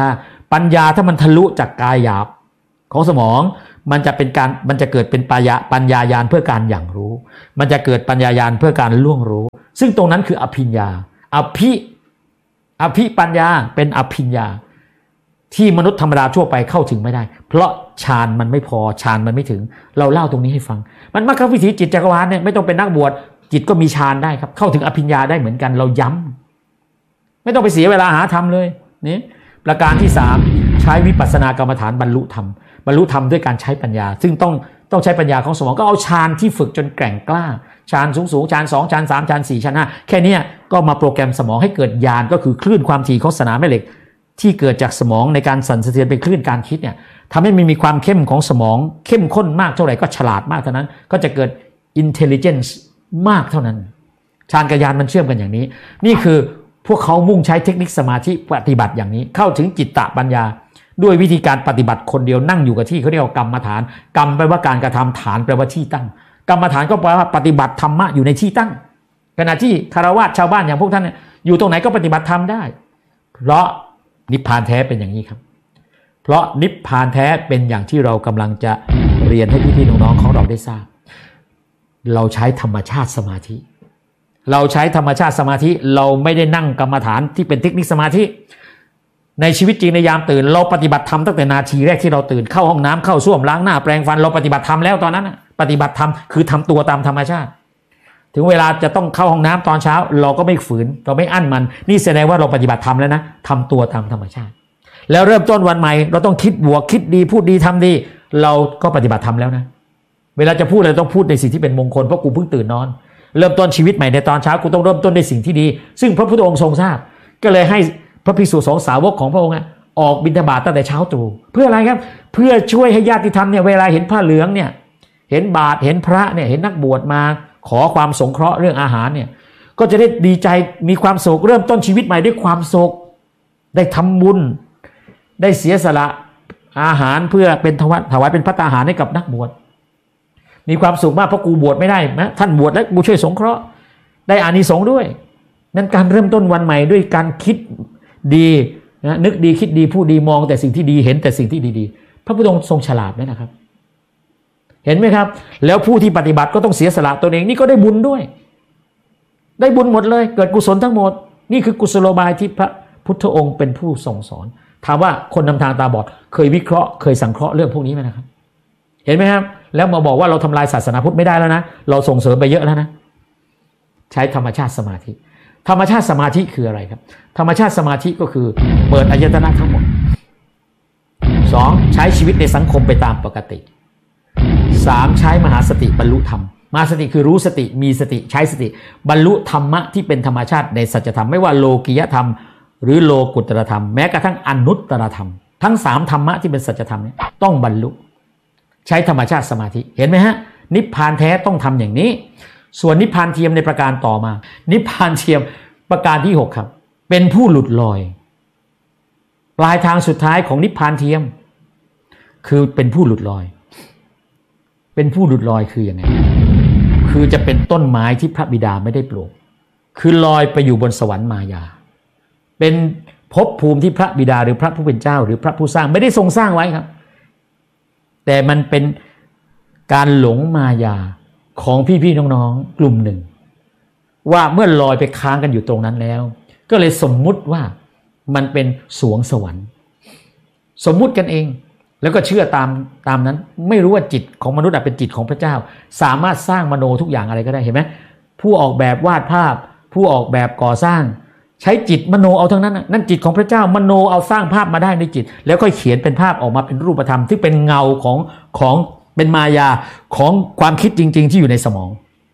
ปัญญาถ้ามันทะลุจากกายหยาบของสมองมันจะเป็นการมันจะเกิดเป็นปัญญาปัญญาญาณเพื่อการอย่างรู้มันจะเกิดปัญญาญาณเพื่อการล่วงรู้ซึ่งตรงนั้นคืออภิญญาอภิอภิปัญญาเป็นอภิญญาที่มนุษย์ธรรมดาทั่วไปเข้าถึงไม่ได้เพราะฌานมันไม่พอฌานมันไม่ถึงเราเล่าตรงนี้ให้ฟังมันมรรควิถีจิตจักรวาลเนี่ยไม่ต้องเป็นนักบวชจิตก็มีฌานได้ครับเข้าถึงอภิญญาได้เหมือนกันเราย้ำไม่ต้องไปเสียเวลาหาธรรมเลยนี่ประการที่สามใช้วิปัสสนากรรมฐานบรรลุธรรมบรรลุธรรมด้วยการใช้ปัญญาซึ่งต้องต้องใช้ปัญญาของสมองก็เอาฌานที่ฝึกจนแกร่งกล้าฌานสูงสูงฌานสองฌานสามฌานสี่ฌานห้าแค่นี้ก็มาโปรแกรมสมองให้เกิดญาณก็คือคลื่นความถี่ของสนามแม่เหล็กที่เกิดจากสมองในการสั่นสะเทือนเป็นคลื่นการคิดเนี่ยทำให้มันมีความเข้มของสมองเข้มข้นมากเท่าไหร่ก็ฉลาดมากเท่านั้นก็จะเกิด intelligence มากเท่านั้นฌานกับญาณมันเชื่อมกันอย่างนี้นี่คือพวกเขามุ่งใช้เทคนิคสมาธิปฏิบัติอย่างนี้เข้าถึงจิตตปัญญาด้วยวิธีการปฏิบัติคนเดียวนั่งอยู่กับที่เขาเรียกว่ากรรมฐานกรรมแปลว่าการกระทำฐานแปลว่าที่ตั้งกรรมฐานก็แปลว่าปฏิบัติธรรมะอยู่ในที่ตั้งขณะที่คฤหัสถ์ชาวบ้านอย่างพวกท่านเนี่ยอยู่ตรงไหนก็ปฏิบัติธรรมได้เพราะนิพพานแท้เป็นอย่างนี้ครับเพราะนิพพานแท้เป็นอย่างที่เรากำลังจะเรียนให้พี่ๆน้องๆของเราได้ทราบเราใช้ธรรมชาติสมาธิเราใช้ธรรมชาติสมาธิเราไม่ได้นั่งกรรมฐานที่เป็นเทคนิคสมาธิในชีวิตจริงในยามตื่นเราปฏิบัติธรรมตั้งแต่นาทีแรกที่เราตื่นเข้าห้องน้ำเข้าส้วมล้างหน้าแปรงฟันเราปฏิบัติธรรมแล้วตอนนั้นปฏิบัติธรรมคือทำตัวตามธรรมชาติถึงเวลาจะต้องเข้าห้องน้ำตอนเช้าเราก็ไม่ฝืนเราไม่อั้นมันนี่แสดงว่าเราปฏิบัติธรรมแล้วนะทำตัวตามธรรมชาติแล้วเริ่มต้นวันใหม่เราต้องคิดบวกคิดดีพูดดีทำดีเราก็ปฏิบัติธรรมแล้วนะเวลาจะพูดอะไรต้องพูดในสิ่งที่เป็นมงคลเพราะกูเพิ่งตื่นนอนเริ่มต้นชีวิตใหม่ในตอนเช้ากูต้องเริ่มต้นในสิ่งที่ดีซึ่งพระพุทธองค์ทรงทราบก็เลยให้พระภิกษุสงฆ์สาวกของพระองค์ออกบิณฑบาตตั้งแต่เช้าตรู่เพื่ออะไรครับเพื่อช่วยให้ญาติธรรมเนี่ยเวลาเห็นผ้าเหลืองเนี่ยเห็นบาตรเห็นพระเนี่ยเห็นนักบวชมาขอความสงเคราะห์เรื่องอาหารเนี่ยก็จะได้ดีใจมีความสุขเริ่มต้นชีวิตใหม่ด้วยความสุขได้ทำบุญได้เสียสละอาหารเพื่อเป็นถวายถวายเป็นภัตตาหารให้กับนักบวชมีความสุขมากเพราะกูบวชไม่ได้นะท่านบวชแล้วกูช่วยสงเคราะห์ได้อานิสงส์ด้วยนั่นการเริ่มต้นวันใหม่ด้วยการคิดดีนะนึกดีคิดดีพูดดีมองแต่สิ่งที่ดีเห็นแต่สิ่งที่ดีๆพระพุทธองค์ทรงฉลาดนะครับเห็นไหมครับแล้วผู้ที่ปฏิบัติก็ต้องเสียสละตัวเองนี่ก็ได้บุญด้วยได้บุญหมดเลยเกิดกุศลทั้งหมดนี่คือกุศโลบายที่พระพุทธองค์เป็นผู้ทรงสอนถามว่าคนนำทางตาบอดเคยวิเคราะห์เคยสังเคราะห์เรื่องพวกนี้ไหมนะครับเห็นไหมครับแล้วมาบอกว่าเราทำลายศาสนาพุทธไม่ได้แล้วนะเราส่งเสริมไปเยอะแล้วนะใช้ธรรมชาติสมาธิธรรมชาติสมาธิคืออะไรครับธรรมชาติสมาธิก็คือเปิดอายตนะทั้งหมดสองใช้ชีวิตในสังคมไปตามปกติสามใช้มหาสติบรรลุธรรมมหาสติคือรู้สติมีสติใช้สติบรรลุธรรมะที่เป็นธรรมชาติในสัจธรรมไม่ว่าโลกิยธรรมหรือโลกุตตรธรรมแม้กระทั่งอนุตตรธรรมทั้งสามธรรมะที่เป็นสัจธรรมนี้ต้องบรรลุใช้ธรรมชาติสมาธิเห็นไหมฮะนิพพานแท้ต้องทำอย่างนี้ส่วนนิพพานเทียมในประการต่อมานิพพานเทียมประการที่หกครับเป็นผู้หลุดลอยปลายทางสุดท้ายของนิพพานเทียมคือเป็นผู้หลุดลอยเป็นผู้หลุดลอยคือยังไงคือจะเป็นต้นไม้ที่พระบิดาไม่ได้ปลูกคือลอยไปอยู่บนสวรรค์มายาเป็นภพภูมิที่พระบิดาหรือพระผู้เป็นเจ้าหรือพระผู้สร้างไม่ได้ทรงสร้างไว้ครับแต่มันเป็นการหลงมายาของพี่ๆน้องๆกลุ่มหนึ่งว่าเมื่อลอยไปค้างกันอยู่ตรงนั้นแล้วก็เลยสมมุติว่ามันเป็นสวงสวรรค์สมมุติกันเองแล้วก็เชื่อตามตามนั้นไม่รู้ว่าจิตของมนุษย์เป็นจิตของพระเจ้าสามารถสร้างมโนทุกอย่างอะไรก็ได้เห็นไหมผู้ออกแบบวาดภาพผู้ออกแบบก่อสร้างใช้จิตมโนเอาทั้งนั้นนั่นจิตของพระเจ้ามโนเอาสร้างภาพมาได้ในจิตแล้วก็เขียนเป็นภาพออกมาเป็นรูปธรรมที่เป็นเงาของของเป็นมายาของความคิดจริงๆที่อยู่ในสมอง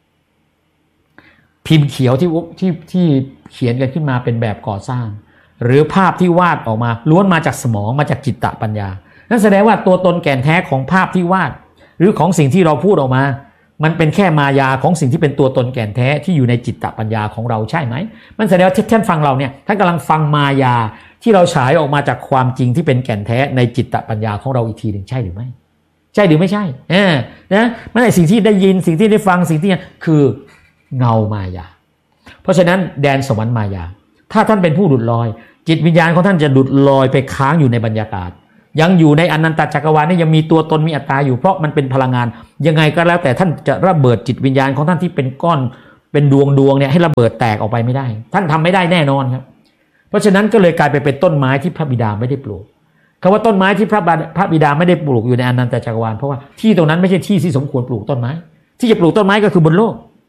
พิมพ์เขียวที่ที่ที่เขียนกันขึ้นมาเป็นแบบก่อสร้างหรือภาพที่วาดออกมาล้วนมาจากสมองมาจากจิตตปัญญานั่นแสดงว่าตัวตนแก่นแท้ของภาพที่วาดหรือของสิ่งที่เราพูดออกมามันเป็นแค่มายาของสิ่งที่เป็นตัวตนแก่นแท้ที่อยู่ในจิตตปัญญาของเราใช่ไหมมันแสดงว่าท่านฟังเราเนี่ยท่านกำลังฟังมายาที่เราฉายออกมาจากความจริงที่เป็นแก่นแท้ในจิตตปัญญาของเราอีกทีหนึ่งใช่หรือไม่ใช่หรือไม่ใช่เออนะมันไอ้สิ่งที่ได้ยินสิ่งที่ได้ฟังสิ่งที่คือเงามายาเพราะฉะนั้นแดนสวรรค์มายาถ้าท่านเป็นผู้หลุดลอยจิตวิญญาณของท่านจะหลุดลอยไปค้างอยู่ในบรรยากาศยังอยู่ในอนันตจักรวาลนี่ยังมีตัวตนมีอัตตาอยู่เพราะมันเป็นพลังงานยังไงก็แล้วแต่ท่านจะระเบิดจิตวิญญาณของท่านที่เป็นก้อนเป็นดวงดวงเนี่ยให้ระเบิดแตกออกไปไม่ได้ท่านทำไม่ได้แน่นอนครับเพราะฉะนั้นก็เลยกลายไปเป็นต้นไม้ที่พระบิดาไม่ได้ปลูกคำว่าต้นไม้ที่พระพระบิดาไม่ได้ปลูกอยู่ในอนันตจักรวาลเพราะว่าที่ตรงนั้นไม่ใช่ที่ที่สมควรปลูกต้นไม้ที่จะปลูกต้นไม้ก็คือบนโลก